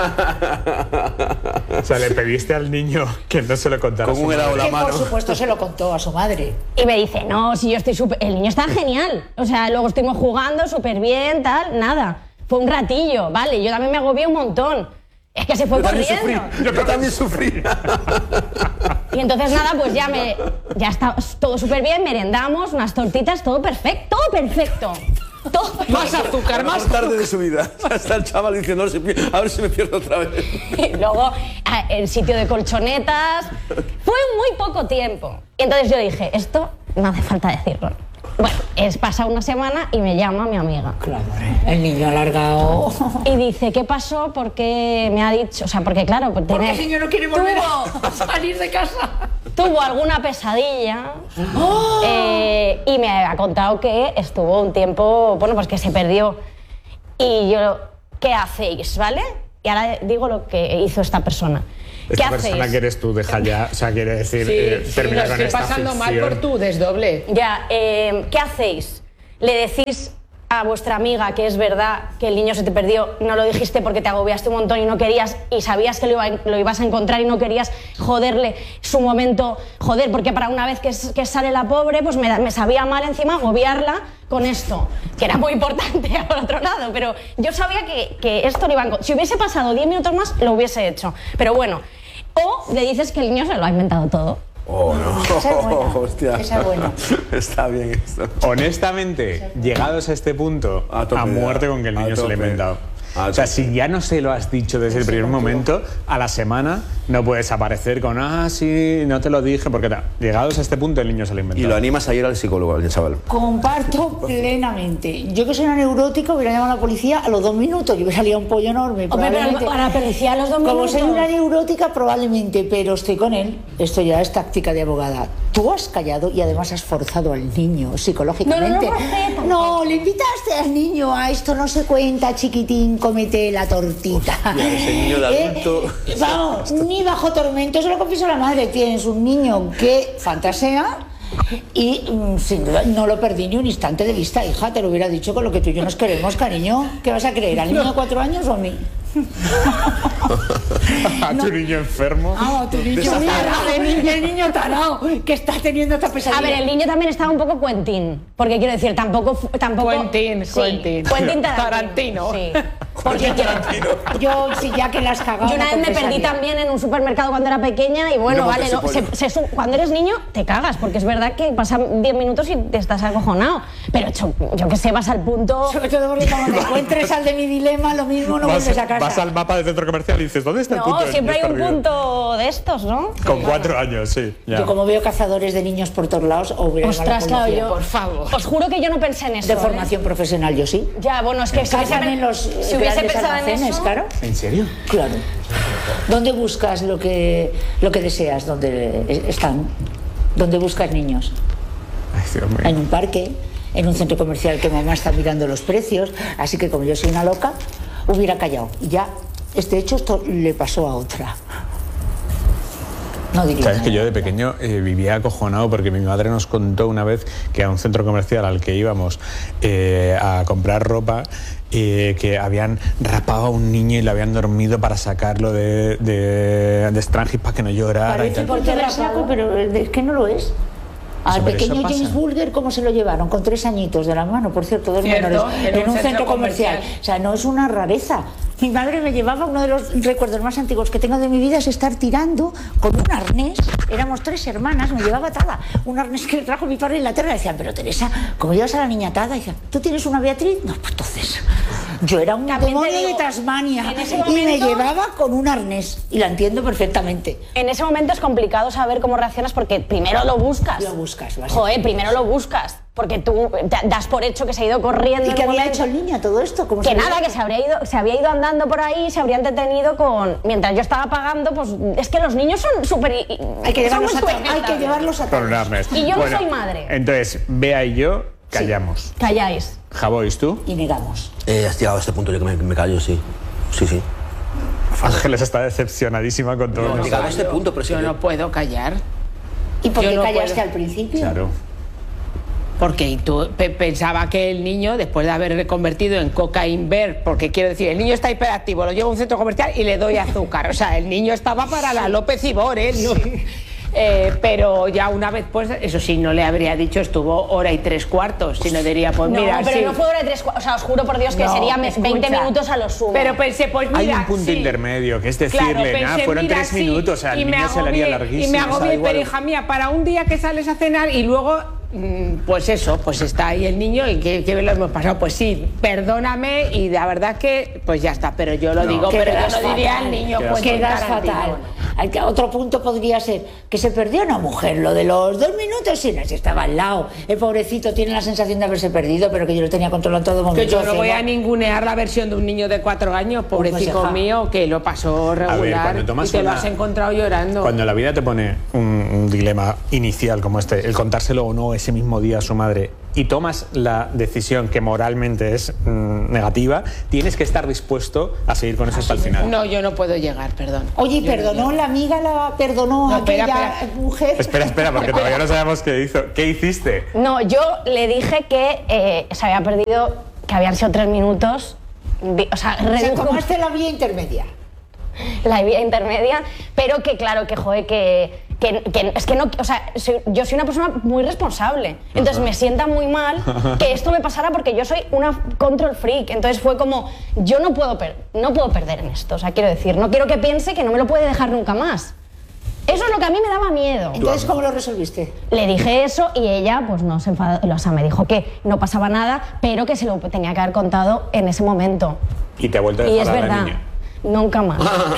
O sea, le pediste al niño que no se lo contara. a Con su un helado madre. la Que mano. por supuesto se lo contó a su madre. Y me dice, no, si yo estoy súper... El niño está genial. O sea, luego estuvimos jugando súper bien, tal, nada. Fue un ratillo, vale, yo también me agobié un montón. Es que se fue Yo también corriendo. sufrí. Yo también sufrí. Y entonces nada, pues ya me... Ya está todo súper bien, merendamos, unas tortitas, todo perfecto, todo perfecto. Todo perfecto. Más azúcar, más Más tarde de su vida. Hasta el chaval diciendo, a ver si pi- a ver si me pierdo otra vez. Y luego a- el sitio de colchonetas. Fue muy poco tiempo. Y entonces yo dije, esto no hace falta decirlo. Bueno, es pasa una semana y me llama mi amiga. Claro, el niño alargado. Y dice, ¿qué pasó? Porque me ha dicho, o sea, porque claro, pues Porque tiene, el niño no quiere volver tuvo, a salir de casa. tuvo alguna pesadilla eh, y me ha contado que estuvo un tiempo, bueno, pues que se perdió y yo, ¿qué hacéis? ¿Vale? Y ahora digo lo que hizo esta persona. ¿Qué Esta hacéis? persona que eres tú, deja ya, o sea, quiere decir, Sí, eh, sí, termina lo con estoy esta pasando ficción. mal por tu desdoble. Ya, eh, ¿qué hacéis? ¿Le decís a vuestra amiga que es verdad que el niño se te perdió, no lo dijiste porque te agobiaste un montón y no querías, y sabías que lo, iba, lo ibas a encontrar y no querías joderle su momento, joder, porque para una vez que, que sale la pobre, pues me, me sabía mal encima agobiarla con esto, que era muy importante por otro lado, pero yo sabía que, que esto lo iba a encontrar. Si hubiese pasado diez minutos más, lo hubiese hecho, pero bueno. O le dices que el niño se lo ha inventado todo. Oh, no. Esa es buena. Hostia. Esa es buena. Está bien esto. Honestamente, llegados a este punto, A tope a muerte ya. con que el A niño se lo ha tope. inventado. A O sea, tope. si ya no se lo has dicho desde el primer momento, a la semana no puedes aparecer con, ah, sí, no te lo dije, porque ta-". Llegados a este punto el niño se lo ha Y inventado. lo animas a ir al psicólogo, al chaval. Comparto plenamente. Yo que soy una neurótica hubiera llamado a la policía a los dos minutos y hubiera salido un pollo enorme. Hombre, pero probablemente. a la policía a los dos Como minutos. soy una neurótica, probablemente, pero estoy con él. Esto ya es táctica de abogada. Tú has callado y además has forzado al niño psicológicamente. No, no, no forcé tampoco. No, le invitaste al niño a esto no se cuenta, chiquitín, cómete la tortita. Hostia, ese niño de adulto. Eh, vamos, ni bajo tormento, se lo confieso a la madre. Tienes un niño que fantasea. Y mm, sin duda no lo perdí ni un instante de vista, hija, te lo hubiera dicho con lo que tú y yo nos queremos, cariño. ¿Qué vas a creer? ¿Al niño de cuatro años o a mí? A tu niño enfermo. Ah, tu niño tarao, el niño, el niño tarao, que está teniendo esta pesadilla. A ver, el niño también estaba un poco Quentin, porque quiero decir, tampoco... fu- tampoco Quentin, sí, Quentin. Quentin Tarantino. Tarantino. Sí. Porque quiero- Yo, si ya que las cagado. Yo una no vez me perdí confesaría. también en un supermercado cuando era pequeña y bueno, No vale, montes lo- ese se- se su- cuando eres niño te cagas, porque es verdad que pasan diez minutos y te estás acojonado. Pero yo, yo que sé, vas al punto... Sobre todo porque como te encuentres al de mi dilema, lo mismo no vas, vuelves a casa. vas al mapa del centro comercial y dices, ¿dónde está el punto? No, del siempre hay niño un perdido? punto de estos, ¿no? Con cuatro años, sí. ya. Yo como veo cazadores de niños por todos lados, o hubiera llamado a la Ostras, claro, policía. yo... Por favor. Os juro que yo no pensé en eso. De ¿eh? formación profesional, yo sí. Ya, bueno, es que si hubiese, Cazan en los si eh, hubiese grandes pensado en almacenes, eso... claro. ¿En serio? Claro. ¿Dónde buscas lo que, lo que deseas? ¿Dónde están? ¿Dónde buscas niños? Ay, Dios mío. En un parque, en un centro comercial que mamá está mirando los precios. Así que como yo soy una loca, hubiera callado. Y ya, este hecho esto le pasó a otra. No diría Sabes que nada. yo de pequeño eh, vivía acojonado porque mi madre nos contó una vez que a un centro comercial al que íbamos eh, a comprar ropa, eh, que habían rapado a un niño y lo habían dormido para sacarlo de, de, de Strangis para que no llorara. y Parece tal. porque la saco, pero es que no lo es. Al Pero eso pequeño pasa. James Bulger, ¿cómo se lo llevaron? Con tres añitos de la mano, por cierto, dos Cierto, menores, en en, un un centro centro comercial. comercial. O sea, no es una rareza. Mi madre me llevaba, uno de los recuerdos más antiguos que tengo de mi vida es estar tirando con un arnés. Éramos tres hermanas, me llevaba atada. Un arnés que le trajo mi padre en Inglaterra. Decían, pero Teresa, ¿cómo llevas a la niña atada? Y decían, ¿tú tienes una Beatriz? No, pues entonces. Yo era un También te demonio digo, de Tasmania en ese y me momento- llevaba con un arnés. Y la entiendo perfectamente. En ese momento es complicado saber cómo reaccionas porque primero lo buscas. Lo buscas, básicamente. Joder, primero lo buscas. Porque tú te das por hecho que se ha ido corriendo. ¿Y en qué un había momento. hecho el niño a todo esto? ¿Cómo Que se nada, veía? que se habría ido, se había ido andando por ahí, se habría entretenido con. Mientras yo estaba pagando, pues es que los niños son súper. Hay que son llevarlos muy a hay que sueltables. llevarlos a Con un todos. arnés. Y yo no soy madre. Entonces, Bea y yo callamos. Calláis. Javois, ¿tú? Y negamos. Eh, has llegado a este punto yo que me, me callo, sí. Sí, sí. Ángeles está decepcionadísima con todo No, esto. llegado a este punto, pero sí Yo que- no puedo callar. ¿Y por Yo qué no callaste puedo. al principio? Claro. Porque tú pe- pensaba que el niño, después de haber reconvertido en cocaine bear, porque quiero decir, el niño está hiperactivo, lo llevo a un centro comercial y le doy azúcar. O sea, el niño estaba para la López Ibor, ¿eh? No- Eh, pero ya una vez, pues, eso sí, no le habría dicho, estuvo hora y tres cuartos, sino diría, pues No, mira, pero sí. no fue hora de tres cua- O sea, os juro por Dios que No, sería me- veinte escucha. minutos a lo sumo. Pero pensé, pues mira, Hay un punto sí. intermedio, que es Claro, decirle, nada, pensé, fueron mira, tres sí, minutos, o sea, el y me niño se le haría agobié- larguísimo. Y me o sea, agobié, igual- pero hija mía, para un día que sales a cenar y luego, mm, pues eso, pues está ahí el niño y que, que lo hemos pasado. Pues sí, perdóname y la verdad que, pues ya está, pero yo lo No. digo, pero Quedas yo no diría fatal. al niño, Quedas pues Quedas fatal. Hay que- Otro punto podría ser que se perdió una mujer, lo de los dos minutos, sí, no, si estaba al lado. El pobrecito tiene la sensación de haberse perdido, pero que yo lo tenía controlado en todo momento. Que yo no voy Decía, a ningunear la versión de un niño de cuatro años, pobrecito hija. mío, que lo pasó regular ver, cuando tomas y te lo una- has encontrado llorando. Cuando la vida te pone un, un dilema inicial como este, el contárselo o no ese mismo día a su madre y tomas la decisión que moralmente es mmm, negativa, tienes que estar dispuesto a seguir con eso hasta el final. No, yo no puedo llegar, perdón. Oye, Yo ¿perdonó no la amiga, la perdonó No, a aquella espera, espera. mujer? Espera, espera, porque todavía no sabemos qué hizo. ¿Qué hiciste? No, yo le dije que eh, se había perdido, que habían sido tres minutos. Vi- O sea, O sea, redujo tomaste la vía intermedia. la vía intermedia, pero que claro, que joder, que, que, que es que no, o sea, soy- yo soy una persona muy responsable, entonces me sienta muy mal que esto me pasara porque yo soy una control freak, entonces fue como, yo no puedo, per- no puedo perder en esto, o sea, quiero decir, no quiero que piense que no me lo puede dejar nunca más. Eso es lo que a mí me daba miedo. Entonces, ¿cómo lo resolviste? Le dije eso y ella pues no se enfadó, o sea, me dijo que no pasaba nada, pero que se lo tenía que haber contado en ese momento. Y te ha vuelto a Y es dejar a la verdad, niña. nunca más.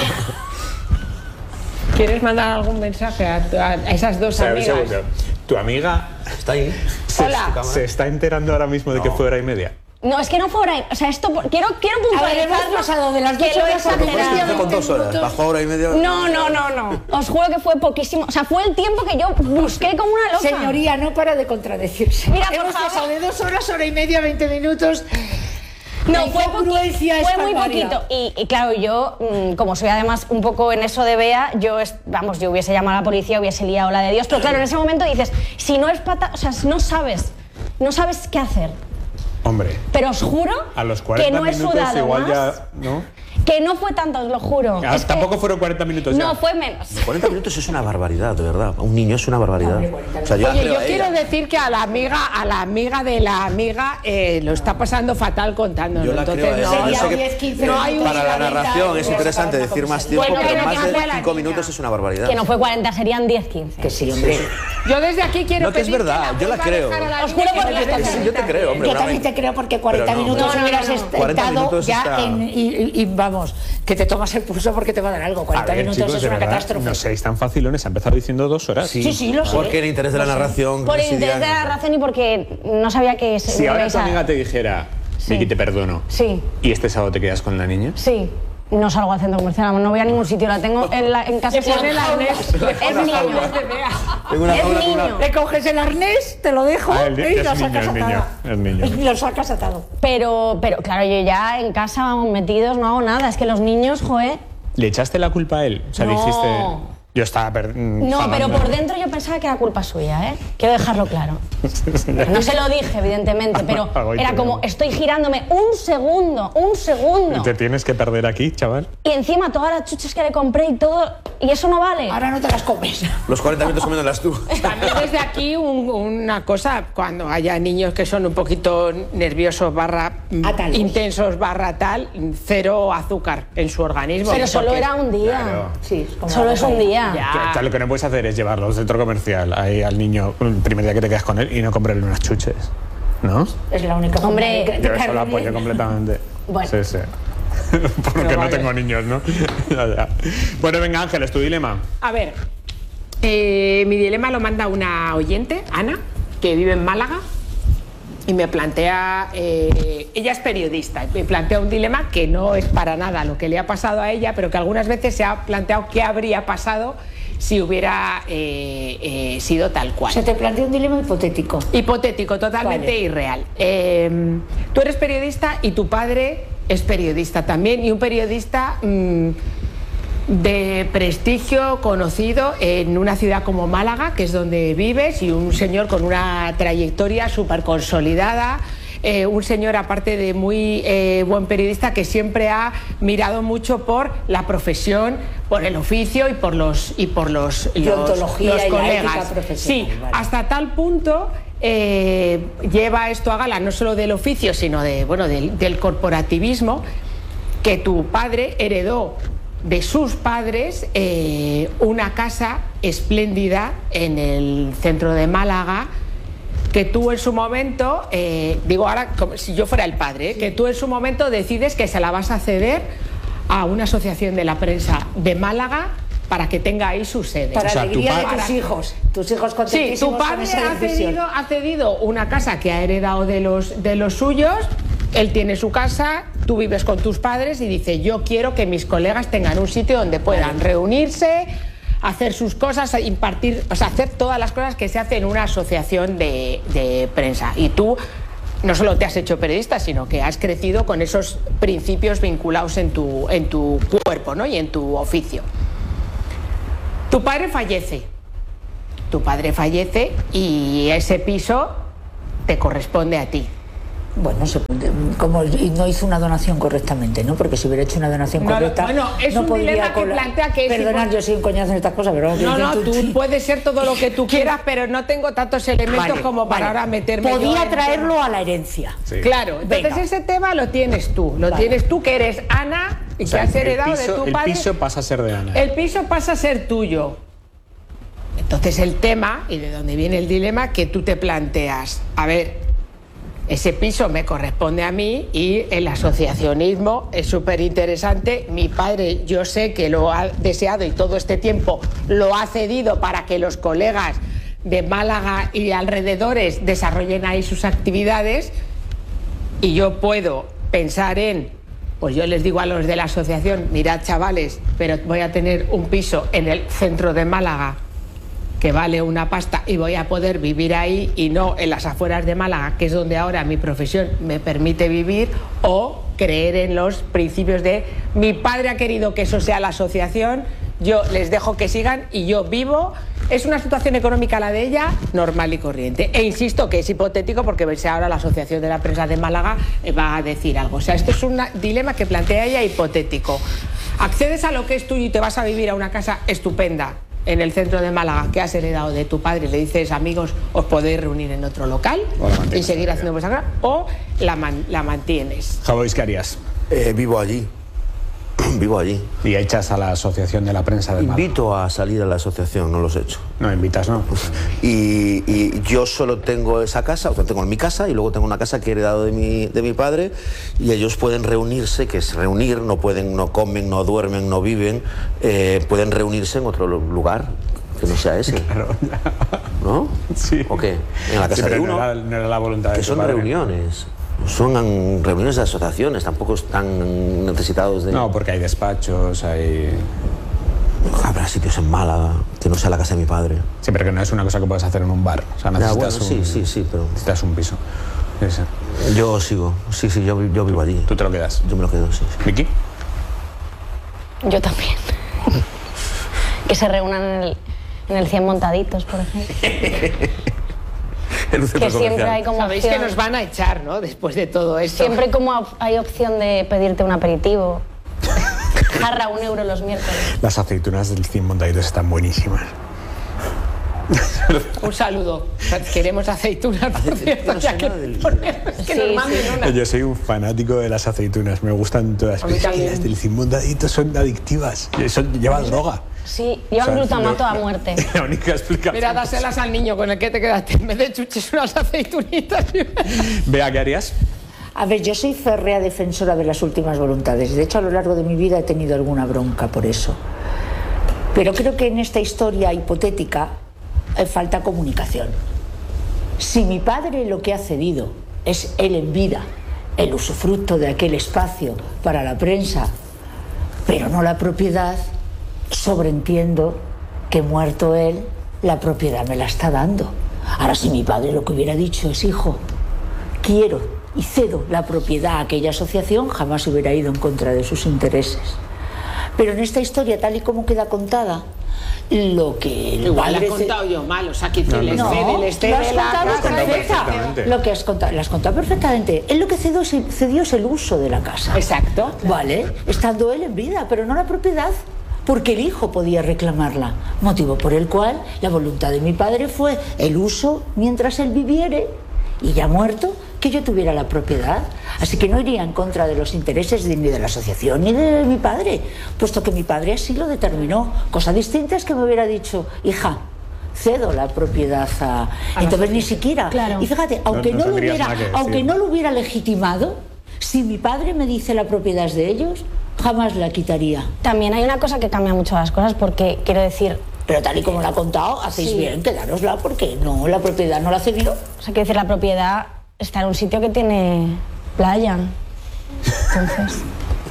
¿Quieres mandar algún mensaje a, a esas dos O sea, un amigas? segundo. Tu amiga Está ahí. se, Hola. se está enterando ahora mismo de que fue hora y media. No, es que no fue hora y- o sea, esto, por- quiero, quiero A ver, hemos puntualizarlo, pasado de las que dos lo he horas a exagerado. veinte Empezó con dos horas. minutos. Bajó hora y media. No, no, no, no. Os juro que fue poquísimo. O sea, fue el tiempo que yo busqué como una loca. Señoría, no para de contradecirse. Mira, por hemos favor. pasado de dos horas, hora y media, veinte minutos. No, La fue, poqui- incongruencia es fue muy palmaria. poquito. Y, y claro, yo, mm, como soy además un poco en eso de Bea, yo, es- vamos, yo hubiese llamado a la policía, hubiese liado la de Dios. Pero claro, en ese momento dices, si no es pata, o sea, no sabes, no sabes qué hacer. Hombre, Pero os juro a los que cuarenta no he minutos sudado igual más. ya... ¿no? Que no fue tanto, os lo juro. Ah, Es que- tampoco fueron cuarenta minutos ya. No, fue menos. cuarenta minutos es una barbaridad, de verdad. Un niño es una barbaridad. O sea, yo la Oye, creo yo a quiero ella. decir que a la amiga, a la amiga de la amiga eh, lo está pasando fatal contándonos. Yo la Entonces, creo a ella. no, Sería Yo sé que diez, quince no hay minutos. Para la cuarenta, narración es pues, interesante para una decir más tiempo, Bueno, pero pero más que de fue la cinco minutos es una barbaridad. Que no fue cuarenta, serían diez, quince. Que sí, hombre. Yo desde aquí quiero No, que es pedir verdad, yo la vuelva a creo. dejar a la Os niña juro que por no Dios le que deje sí. Yo te creo, hombre. Yo una también vez- te creo porque cuarenta Pero no, minutos no, no, hubieras no, no. cuarenta estado minutos ya está- en, y, y- y vamos, que te tomas el pulso porque te va a dar algo. A cuarenta ver, minutos chicos, es de una verdad, catástrofe. no seáis tan facilones. Ha empezado diciendo dos horas. Sí, sí, lo sé. Porque el interés de la narración Por el residía interés en- de la razón y porque no sabía que se Si me ahora ibais tu a- amiga te dijera, Sí. Vicky, te perdono, Sí, y este sábado te quedas con la niña, sí. No salgo al centro comercial, no voy a ningún sitio, la tengo en, la, en casa. Le pone el arnés. Es niño. Tengo una Es jaula con una- niño. Le coges el arnés, te lo dejo Ah, el- y es lo niño, sacas es niño, atado. es niño. Y lo sacas atado. Pero, pero claro, yo ya en casa vamos metidos, no hago nada. Es que los niños, joder. ¿le echaste la culpa a él? O sea, No. dijiste, yo estaba... per- mm, No, pero falando. por dentro yo pensaba que era culpa suya, ¿eh? Quiero dejarlo claro. No se lo dije, evidentemente, pero Ay, era qué como, bueno. estoy girándome un segundo, un segundo. Te tienes que perder aquí, chaval. Y encima todas las chuches que le compré y todo, y eso no vale. Ahora no te las comes. Los cuarenta minutos comiéndolas tú. También desde aquí un- una cosa, cuando haya niños que son un poquito nerviosos barra mm, Atalos. intensos barra tal, cero azúcar en su organismo. Pero solo porque- era un día. Claro. Sí, es como Solo la es un cosa. día. Ya. Que- que lo que no puedes hacer es llevarlo al centro comercial ahí al niño el primer día que te quedas con él y no comprarle unas chuches, ¿no? Es la única forma Hombre, de que- de Yo eso caerle lo apoyo bien. completamente. Bueno. Sí, sí. Porque Pero no vale. tengo niños, ¿no? Ya, ya. Bueno, venga, Ángeles, tu dilema. A ver, eh, mi dilema lo manda una oyente, Ana, que vive en Málaga, y me plantea, eh, ella es periodista, y me plantea un dilema que no es para nada lo que le ha pasado a ella, pero que algunas veces se ha planteado qué habría pasado si hubiera eh, eh, sido tal cual. Se te plantea un dilema hipotético. Hipotético, totalmente Vale. irreal. Eh, tú eres periodista y tu padre es periodista también, y un periodista mm, de prestigio, conocido en una ciudad como Málaga, que es donde vives, y un señor con una trayectoria súper consolidada. Eh, un señor, aparte de muy eh, buen periodista, que siempre ha mirado mucho por la profesión, por el oficio y por los y por los, los, Deontología los y la colegas. ética profesional, Sí, vale. hasta tal punto eh, lleva esto a gala no solo del oficio, sino de bueno del, del corporativismo, que tu padre heredó de sus padres eh, una casa espléndida en el centro de Málaga, que tú en su momento, eh, digo ahora como si yo fuera el padre, ¿eh? que tú en su momento decides que se la vas a ceder a una asociación de la prensa de Málaga para que tenga ahí su sede. Para O sea, tu alegría de padre- tus hijos. Tus hijos Sí, contentísimos tu con padre esa ha decisión. cedido, ha cedido una casa que ha heredado de los, de los suyos, él tiene su casa, tú vives con tus padres y dice, yo quiero que mis colegas tengan un sitio donde puedan reunirse, hacer sus cosas, impartir, o sea, hacer todas las cosas que se hacen en una asociación de, de prensa. Y tú no solo te has hecho periodista, sino que has crecido con esos principios vinculados en tu, en tu cuerpo, ¿no? Y en tu oficio. Tu padre fallece. Tu padre fallece y ese piso te corresponde a ti. Bueno, se, como no hizo una donación correctamente, ¿no? Porque si hubiera hecho una donación no, correcta, bueno, es no un podría dilema que cola... plantea que es Perdonad, tipo... yo soy un coñazo en estas cosas, pero no, no, tú, tú puedes ser todo lo que tú quieras, pero no tengo tantos elementos vale, como para vale. ahora meterme. Podía en traerlo tema. a la herencia. Sí. Claro, entonces Venga. ese tema lo tienes tú, lo vale. tienes tú que eres Ana y o sea, que has heredado piso, de tu el padre. El piso pasa a ser de Ana. El piso pasa a ser tuyo. Entonces el tema, y de dónde viene el dilema, que tú te planteas, a ver, ese piso me corresponde a mí y el asociacionismo es súper interesante. Mi padre, yo sé que lo ha deseado y todo este tiempo lo ha cedido para que los colegas de Málaga y alrededores desarrollen ahí sus actividades, y yo puedo pensar en, pues yo les digo a los de la asociación, mirad chavales, pero voy a tener un piso en el centro de Málaga que vale una pasta y voy a poder vivir ahí y no en las afueras de Málaga, que es donde ahora mi profesión me permite vivir, o creer en los principios de mi padre ha querido que eso sea la asociación, yo les dejo que sigan y yo vivo. Es una situación económica la de ella normal y corriente, e insisto que es hipotético porque verse ahora la Asociación de la Prensa de Málaga va a decir algo. O sea, esto es un dilema que plantea ella hipotético. Accedes a lo que es tuyo y te vas a vivir a una casa estupenda en el centro de Málaga que has heredado de tu padre, le dices, amigos, os podéis reunir en otro local y seguir haciendo vuestra casa, o la, man, la mantienes. Javois, ¿qué harías? Eh, vivo allí. Vivo allí. ¿Y echas a la Asociación de la Prensa de Málaga? Invito a salir a la asociación, no los echo. No, invitas, ¿no? Y, y yo solo tengo esa casa, o sea, tengo en mi casa, y luego tengo una casa que he heredado de mi, de mi padre, y ellos pueden reunirse, que es reunir, no pueden, no comen, no duermen, no viven, eh, pueden reunirse en otro lugar que no sea ese. Claro. ¿No? Sí. ¿O qué? En la casa sí, de uno. No era, no era la voluntad de que son padre. reuniones. Son reuniones de asociaciones, tampoco están necesitados de... No, porque hay despachos, hay... Habrá sitios en Málaga, que no sea la casa de mi padre. Sí, pero que no es una cosa que puedes hacer en un bar. O sea, necesitas, ya, bueno, un, sí, sí, sí, pero... necesitas un piso. Sí, sí. Yo sigo, sí, sí, yo, yo vivo allí. ¿Tú te lo quedas? Yo me lo quedo, sí. sí. ¿Vicky? Yo también. Que se reúnan en el, en el cien montaditos, por ejemplo. Que siempre hay como Sabéis opción, que nos van a echar, ¿no? Después de todo esto. Siempre como hay opción de pedirte un aperitivo. Jarra un euro los miércoles. Las aceitunas del cien montaditos están buenísimas. Un saludo. Queremos aceitunas, por cierto, no ya que, del... es que sí, nos manden sí. una. Yo soy un fanático de las aceitunas, me gustan todas. A mí también. Las del cien montaditos son adictivas, eso lleva droga. Sí, llevan O sea, glutamato lo- a muerte. La única explicación. Mira, dáselas al niño con el que te quedaste. En vez de chuches, unas aceitunitas. Vea, ¿qué harías? A ver, yo soy férrea defensora de las últimas voluntades. De hecho, a lo largo de mi vida he tenido alguna bronca por eso. Pero creo que en esta historia hipotética eh, falta comunicación. Si mi padre lo que ha cedido es él en vida, el usufructo de aquel espacio para la prensa, pero no la propiedad, sobreentiendo que muerto él, la propiedad me la está dando. Ahora, si mi padre lo que hubiera dicho es, hijo, quiero y cedo la propiedad a aquella asociación, jamás hubiera ido en contra de sus intereses. Pero en esta historia, tal y como queda contada, lo que el Igual la he padre contado yo mal, o sea, que No, les no. cede, les lo has cede la contado casa. perfecta. perfectamente. Lo que has contado, lo has contado perfectamente. Él lo que cedió, cedió es el uso de la casa. Exacto. Vale, estando él en vida, pero no la propiedad, porque el hijo podía reclamarla, motivo por el cual la voluntad de mi padre fue el uso mientras él viviere, y ya muerto, que yo tuviera la propiedad. Así que no iría en contra de los intereses de, ni de la asociación ni de mi padre, puesto que mi padre así lo determinó. Cosa distinta es que me hubiera dicho, hija, cedo la propiedad a... A Entonces la ni siquiera. Claro. Y fíjate, aunque no no, lo tendrías hubiera, nada que decir. aunque no lo hubiera legitimado, si mi padre me dice la propiedad es de ellos, jamás la quitaría. También hay una cosa que cambia mucho las cosas, porque quiero decir, Pero tal y como lo ha contado, hacéis Sí. bien, quedárosla, porque no, la propiedad no la cedió. o sea, quiero decir, la propiedad está en un sitio que tiene playa. Entonces,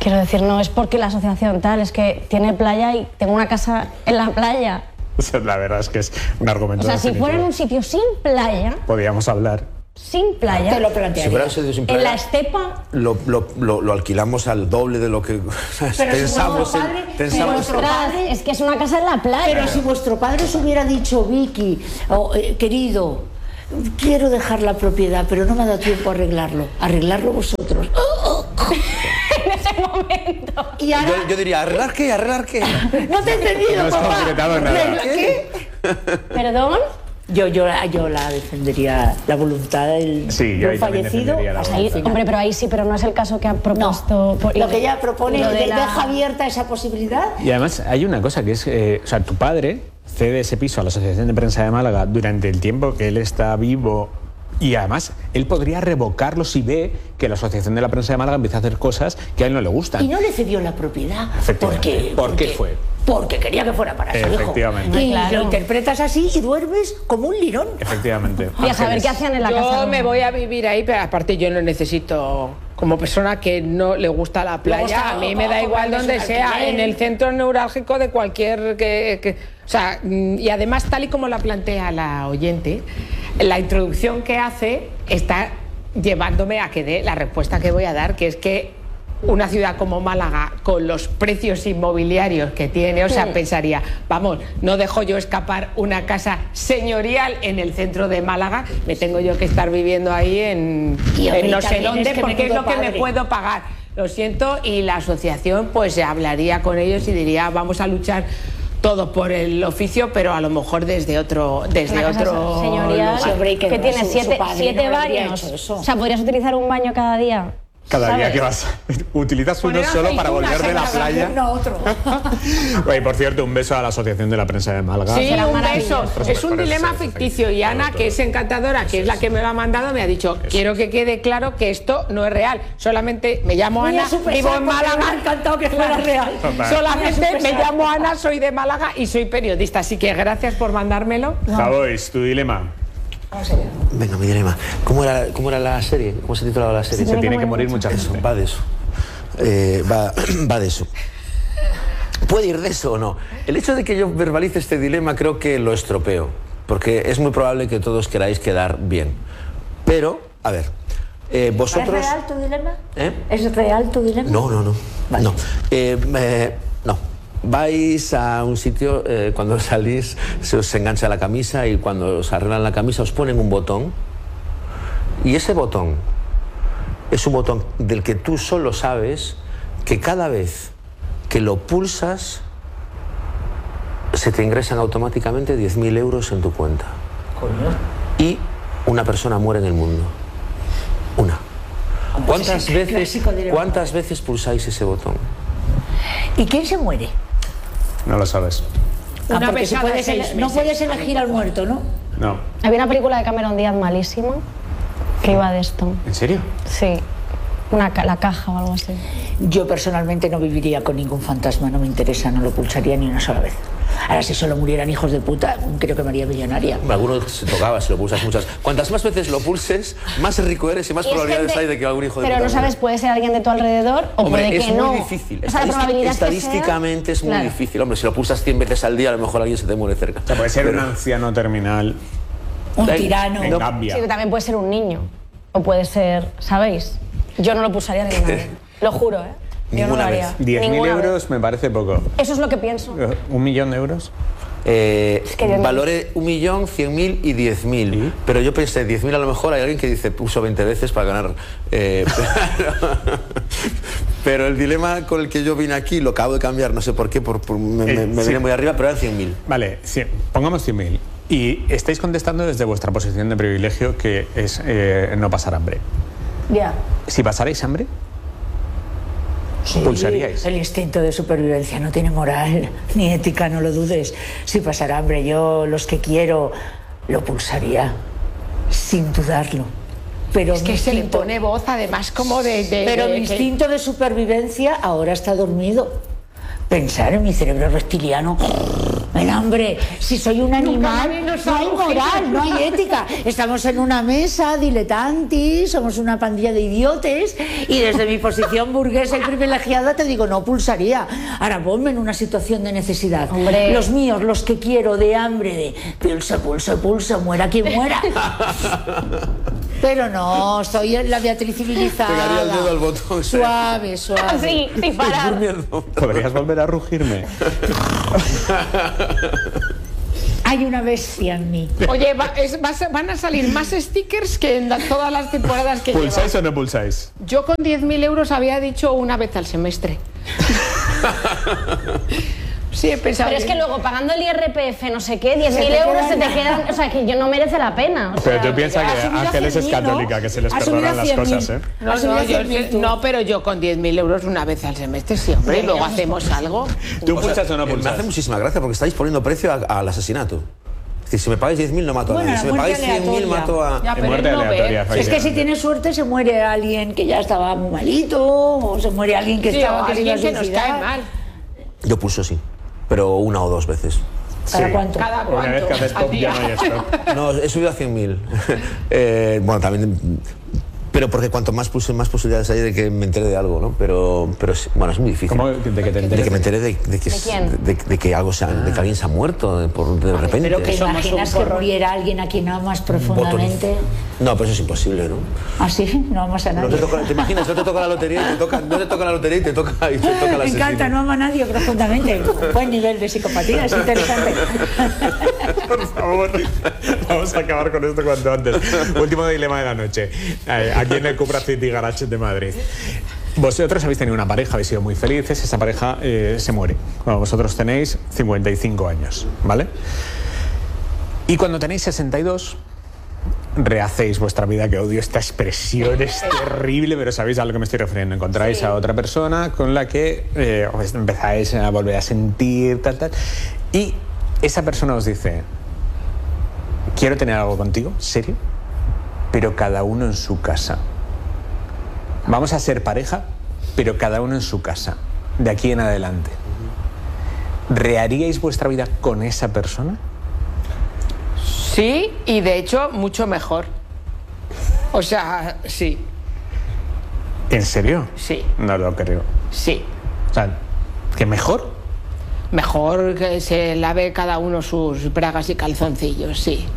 Quiero decir, no es porque la asociación tal, es que tiene playa y tengo una casa en la playa. O sea, la verdad es que es un argumento. O sea, si definitivo. fuera en un sitio sin playa, Podríamos hablar. sin playa, Te lo Si plantearía. fuera un sitio sin playa, en la estepa, lo, lo, lo, lo alquilamos al doble de lo que Pero si pensamos. vuestro en- padre- pensamos- vuestro ostras, padre- es que es una casa en la playa. Pero si vuestro padre os hubiera dicho, Vicky, oh, eh, querido, quiero dejar la propiedad, pero no me ha dado tiempo a arreglarlo. Arreglarlo vosotros. en ese momento. Y ahora... yo, yo diría, ¿arreglar qué? ¿Arreglar qué? No te he entendido, No has papá. concretado nada. ¿Arreglar qué? ¿Perdón? Yo, yo, yo la defendería, la voluntad del, Sí, yo del ahí también fallecido. defendería la hasta el Ahí, final. hombre, pero ahí sí, pero no es el caso que ha No, propuesto. por- lo que ella propone lo es de de la- deja abierta esa posibilidad. Y además hay una cosa que es, eh, o sea, tu padre cede ese piso a la Asociación de Prensa de Málaga durante el tiempo que él está vivo y además él podría revocarlo si ve que la Asociación de la Prensa de Málaga empieza a hacer cosas que a él no le gustan. Y no le cedió la propiedad. Efectivamente. Porque, ¿Por qué porque- fue? Porque quería que fuera para su hijo. Efectivamente. Y Claro. lo interpretas así y duermes como un lirón. Efectivamente. Y a saber qué hacían en la casa. Yo me voy a vivir ahí, pero aparte yo no necesito, como persona que no le gusta la playa, gusta a mí me da o- igual comprarles donde un sea, alquiler. en el centro neurálgico de cualquier... Que, que- o sea, mm, y además tal y como la plantea la oyente, la introducción que hace está llevándome a que dé la respuesta que voy a dar, que es que una ciudad como Málaga, con los precios inmobiliarios que tiene, o sea, pensaría, vamos, no dejo yo escapar una casa señorial en el centro de Málaga, me tengo yo que estar viviendo ahí en, Y, hombre, en no y sé también dónde, es que porque es menudo lo que me padre. puedo pagar. Lo siento, y la asociación pues se hablaría con ellos y diría, vamos a luchar todo por el oficio, pero a lo mejor desde otro desde Una casa otro señorial Sí, hombre, y que que no, tiene su- su siete, padre siete no le habría baños. hecho eso. O sea, podrías utilizar un baño cada día. Cada día ¿sabes? que vas, utilizas uno Poner solo para aceitunas volver de en la la playa. No, otro. Oye, por cierto, un beso a la Asociación de la Prensa de Málaga. Sí, Será un beso. maravilloso. Es un dilema Sí, sí, sí. ficticio y Ana, que es encantadora, que es la que me lo ha mandado, me ha dicho, quiero que quede claro que esto no es real. Solamente me llamo Muy a Ana, su pesar, vivo en porque me ha Málaga. encantado que fuera real. Total. Solamente Muy a su me pesar. llamo Ana, soy de Málaga y soy periodista. Así que gracias por mandármelo. Javois, tu dilema. Venga, mi dilema. ¿Cómo era, ¿Cómo era la serie? ¿Cómo se titulaba la serie? Se tiene que morir mucha Eso, gente. va de eso. Eh, va, va de eso. ¿Puede ir de eso o no? El hecho de que yo verbalice este dilema creo que lo estropeo, porque es muy probable que todos queráis quedar bien. Pero, a ver, eh, vosotros... ¿Es real tu dilema? ¿Eh? ¿Es real tu dilema? No, no, no. Vale. No. Eh, eh, no. Vais a un sitio, eh, cuando salís se os engancha la camisa y cuando os arreglan la camisa os ponen un botón y ese botón es un botón del que tú solo sabes que cada vez que lo pulsas se te ingresan automáticamente diez mil euros en tu cuenta. Y una persona muere en el mundo. Una. ¿Cuántas es el veces, clásico dilema. ¿Cuántas veces pulsáis ese botón? ¿Y quién se muere? No lo sabes. Ah, Una porque si besada de puedes ele- seis no meses. puedes elegir al muerto, ¿no? No. Había una película de Cameron Díaz malísima que iba de esto. ¿En serio? Sí. Una, ca- la caja o algo así. Yo personalmente no viviría con ningún fantasma, no me interesa, no lo pulsaría ni una sola vez. Ahora, si solo murieran hijos de puta, creo que me haría millonaria. Alguno se tocaba si lo pulsas muchas. Cuantas más veces lo pulses, más rico eres y más Y es probabilidades gente- hay de que algún hijo de Pero puta no sabes, muera. puede ser alguien de tu alrededor o Hombre, puede es que muy no. difícil. O sea, la Estadístic- probabilidad es que sea- estadísticamente es muy Claro. difícil. Hombre, si lo pulsas cien veces al día, a lo mejor alguien se te muere cerca. O sea, puede ser Pero- un anciano terminal Un Eh, tirano. en No. Gambia. Sí, pero también puede ser un niño. O puede ser, ¿sabéis? Yo no lo pulsaría ninguna vez. Lo juro, ¿eh? Yo no lo Ninguna haría. vez. diez mil Ninguna vez. euros me parece poco. Eso es lo que pienso. ¿Un millón de euros? Eh, Es que yo no- valore un millón, cien mil y diez mil. ¿Sí? Pero yo pensé, diez mil a lo mejor hay alguien que dice, uso veinte veces para ganar. Eh, pero, pero el dilema con el que yo vine aquí lo acabo de cambiar, no sé por qué, por, por- me, Eh, me- me sí. viene muy arriba, pero eran cien mil. Vale, sí, pongamos cien mil. Y estáis contestando desde vuestra posición de privilegio, que es eh, no pasar hambre. Ya. Si pasarais hambre, pulsaríais. El instinto de supervivencia no tiene moral ni ética, no lo dudes. Si pasara hambre, yo los que quiero lo pulsaría, sin dudarlo. Pero Es que mi se le instinto- pone voz además como de... de- Pero de- mi que- instinto de supervivencia ahora está dormido. Pensar en mi cerebro reptiliano Bueno, hombre, si soy un animal, no hay moral, no hay ética. Estamos en una mesa diletantis, somos una pandilla de idiotes y desde mi posición burguesa y privilegiada te digo, no pulsaría. Ahora ponme en una situación de necesidad. Hombre. Los míos, los que quiero, de hambre, de pulso, pulso, pulso, muera quien muera. Pero no, soy la Beatriz civilizada. Pegaría el dedo al botón. Suave, suave. Sí, sí, para. ¿Podrías volver a rugirme? Hay una bestia en mí. Oye, va, es, va, van a salir más stickers que en la, todas las temporadas que ¿Pulsáis llevo. o no pulsáis? Yo con diez mil euros había dicho una vez al semestre. Sí, he pensado. Pero es que bien. luego pagando el I R P F, no sé qué, diez Se mil te euros quedan se te nada. quedan. O sea, que yo no merece la pena. O Pero sea, tú piensas ha que subido a Ángeles es cien mil, ¿no? católica, que se les Ha subido perdonan a las cien mil. cosas, ¿eh? No, Ha subido no, a yo, cien mil tú. no, pero yo con diez mil euros una vez al semestre sí, hombre, y luego hacemos algo. ¿Tú O sea, pulsas o no eh, Me hace pulsas? muchísima gracia porque estáis poniendo precio a- al asesinato. Es decir, si me pagáis diez mil no mato a Bueno, nadie. Si la me muerte pagáis cien mil aleatoria. mato a... Ya, En pero muerte él no ve. aleatoria, Es que si efectivamente. tienes suerte se muere alguien que ya estaba muy malito, o se muere alguien que Sí, estaba o que se iba a alguien que nos suicidar. cae mal. Yo pulso sí, pero una o dos veces. ¿Para Sí. cuánto? Cada Una cuánto. vez que haces al stop día. ya no hay stop. No, he subido a cien mil. eh, bueno, también... Pero porque cuanto más pulse, más posibilidades hay de que me entere de algo, ¿no? Pero, pero sí, bueno, es muy difícil. ¿Cómo? ¿De que te De enteres? que me entere de, de que, ¿De quién? de, de que algo se ha- de que alguien se ha muerto de, por, de repente. pero que ¿Te somos imaginas un que porrón. muriera alguien a quien amas Voto- profundamente? No, pero eso es imposible, ¿no? Así, no amas a No nadie. te, toca, ¿te imaginas? No te toca la lotería y te toca, no te toca la lotería y te toca, y te toca la Me encanta, no ama a nadie profundamente. Buen nivel de psicopatía, es interesante. Por favor, vamos a acabar con esto cuanto antes. Último dilema de la noche. Eh, Aquí en el Cupra City Garage de Madrid. Vosotros habéis tenido una pareja, habéis sido muy felices, esa pareja eh, se muere. Bueno, vosotros tenéis cincuenta y cinco años, ¿vale? Y cuando tenéis sesenta y dos, rehacéis vuestra vida, que odio esta expresión, es terrible, pero sabéis a lo que me estoy refiriendo. Encontráis a otra persona con la que eh, os empezáis a volver a sentir, tal, tal. Y esa persona os dice, quiero tener algo contigo, serio, pero cada uno en su casa. Vamos a ser pareja, pero cada uno en su casa, de aquí en adelante. ¿Reharíais vuestra vida con esa persona? Sí, y de hecho, mucho mejor. O sea, sí, ¿En serio? sí, No lo creo. sí. O sea, ¿que mejor? Mejor que se lave cada uno sus bragas y calzoncillos, sí.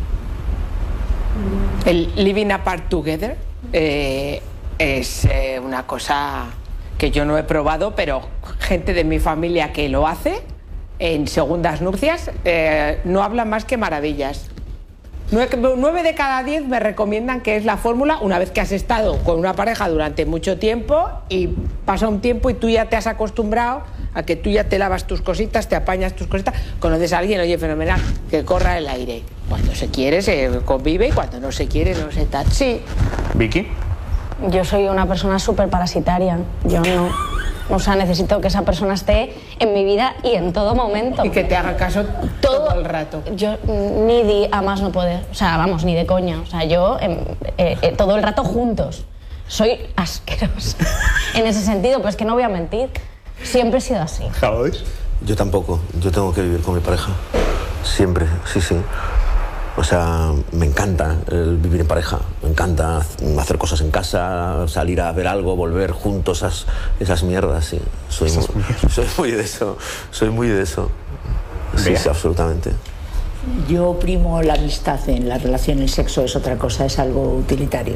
El living apart together eh, es eh, una cosa que yo no he probado, pero gente de mi familia que lo hace en segundas nupcias eh, no habla más que maravillas. Nueve, nueve de cada diez me recomiendan que es la fórmula una vez que has estado con una pareja durante mucho tiempo y pasa un tiempo y tú ya te has acostumbrado a que tú ya te lavas tus cositas, te apañas tus cositas, conoces a alguien, oye, fenomenal, que corra el aire. Cuando se quiere se convive y cuando no se quiere no se tal. Sí, ¿Vicky? yo soy una persona súper parasitaria. Yo no. O sea, necesito que esa persona esté en mi vida y en todo momento. y que te haga caso todo, el rato. Yo mm, ni di a más no poder. O sea, vamos, ni de coña. O sea, yo em, eh, eh, todo el rato juntos. Soy asquerosa en ese sentido, pero es que no voy a mentir. Siempre he sido así. ¿Jabois? Yo tampoco. Yo tengo que vivir con mi pareja. Siempre, sí, sí. O sea, me encanta el vivir en pareja. Me encanta hacer cosas en casa, salir a ver algo, volver juntos, esas, esas mierdas, sí. Soy muy, soy muy de eso. Soy muy de eso. Sí, Bea. sí, absolutamente. Yo primo la amistad en la relación, el sexo es otra cosa, es algo utilitario.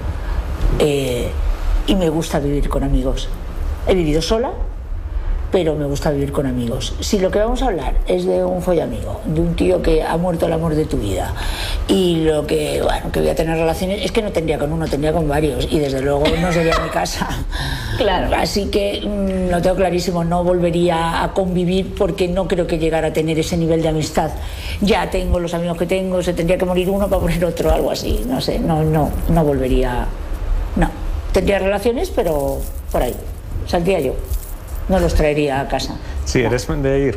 Eh, y me gusta vivir con amigos. He vivido sola, pero me gusta vivir con amigos. Si lo que vamos a hablar es de un follamigo, de un tío que ha muerto el amor de tu vida, y lo que, bueno, que voy a tener relaciones, es que no tendría con uno, tendría con varios, y desde luego no sería mi casa. Claro. Así que mmm, lo tengo clarísimo, no volvería a convivir porque no creo que llegara a tener ese nivel de amistad. Ya tengo los amigos que tengo, se tendría que morir uno para poner otro, algo así, no sé, no, no, no volvería, no. Tendría relaciones, pero por ahí, saldría yo. No los traería a casa. Sí, eres de ir.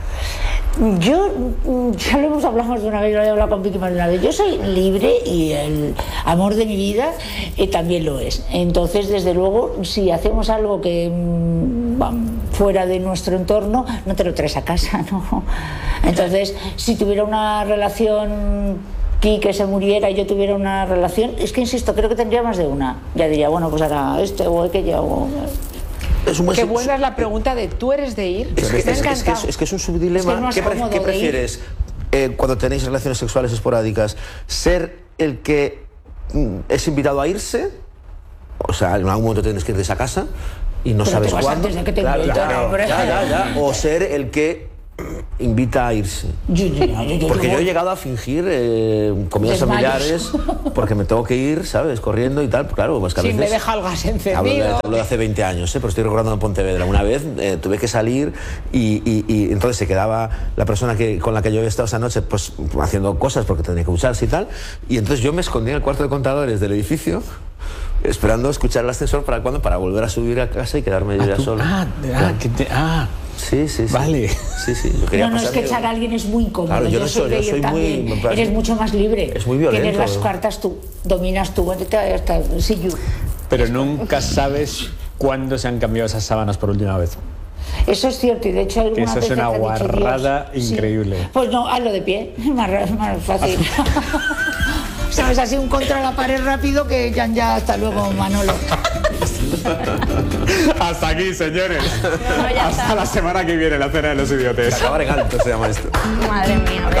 Yo, mm, ya lo hemos hablado más de una vez, lo he hablado con Vicky más de una vez. Yo soy libre y el amor de mi vida eh, también lo es. Entonces, desde luego, si hacemos algo que mm, va, fuera de nuestro entorno, no te lo traes a casa, ¿no? Entonces, si tuviera una relación, Quique se muriera y yo tuviera una relación, es que insisto, creo que tendría más de una. Ya diría, bueno, pues ahora este o aquella o... Es un buen Qué sub- buena es la pregunta de ¿tú eres de ir? Es que, Me es, ha es que encantado. es, es que es un subdilema. Es que es más ¿Qué, pre- cómodo qué de ir. prefieres eh, cuando tenéis relaciones sexuales esporádicas? ¿Ser el que mm, es invitado a irse? O sea, en algún momento tienes que ir de esa casa y no Pero sabes te vas cuándo. antes de que te Claro, inviten, claro, hombre. ya, ya, ya. O ser el que invita a irse. Yo, yo, yo, yo, Porque yo he yo- llegado a fingir eh, comidas Desmayos. familiares porque me tengo que ir, ¿sabes? Corriendo y tal. Claro, pues que a Sí, veces... me deja el gas Hablo de, encendido. hablo de hace veinte años, ¿eh? Pero estoy recordando en Pontevedra. Una vez eh, tuve que salir y, y- y entonces se quedaba la persona que, con la que yo había estado esa noche pues haciendo cosas porque tenía que ducharse y tal. Y entonces yo me escondí en el cuarto de contadores del edificio esperando escuchar el ascensor para cuándo, para volver a subir a casa y quedarme yo Ah, ya tú- solo. ah, ah, que te- ah. Sí, sí, sí. Vale. Sí, sí. Yo quería No, no, es que pasarme- echar a alguien es muy incómodo. Claro, yo yo no soy soy- de yo ir soy muy- también. me parece- Eres mucho más libre. Es muy violento. Tienes las cartas tú, dominas tú. Hasta, hasta, sí, yo. Pero nunca sabes cuándo se han cambiado esas sábanas por última vez. Eso es cierto, y de hecho alguna Eso es vez una te han dicho, guarrada Dios, sí. increíble. Pues no, hazlo de pie, más, ra- más fácil. Sabes, así un contra la pared rápido que ya, ya hasta luego, Manolo. Hasta aquí, señores. No, ya Hasta está. la semana que viene, la cena de los idiotes. Acabar en alto se llama esto. Madre mía.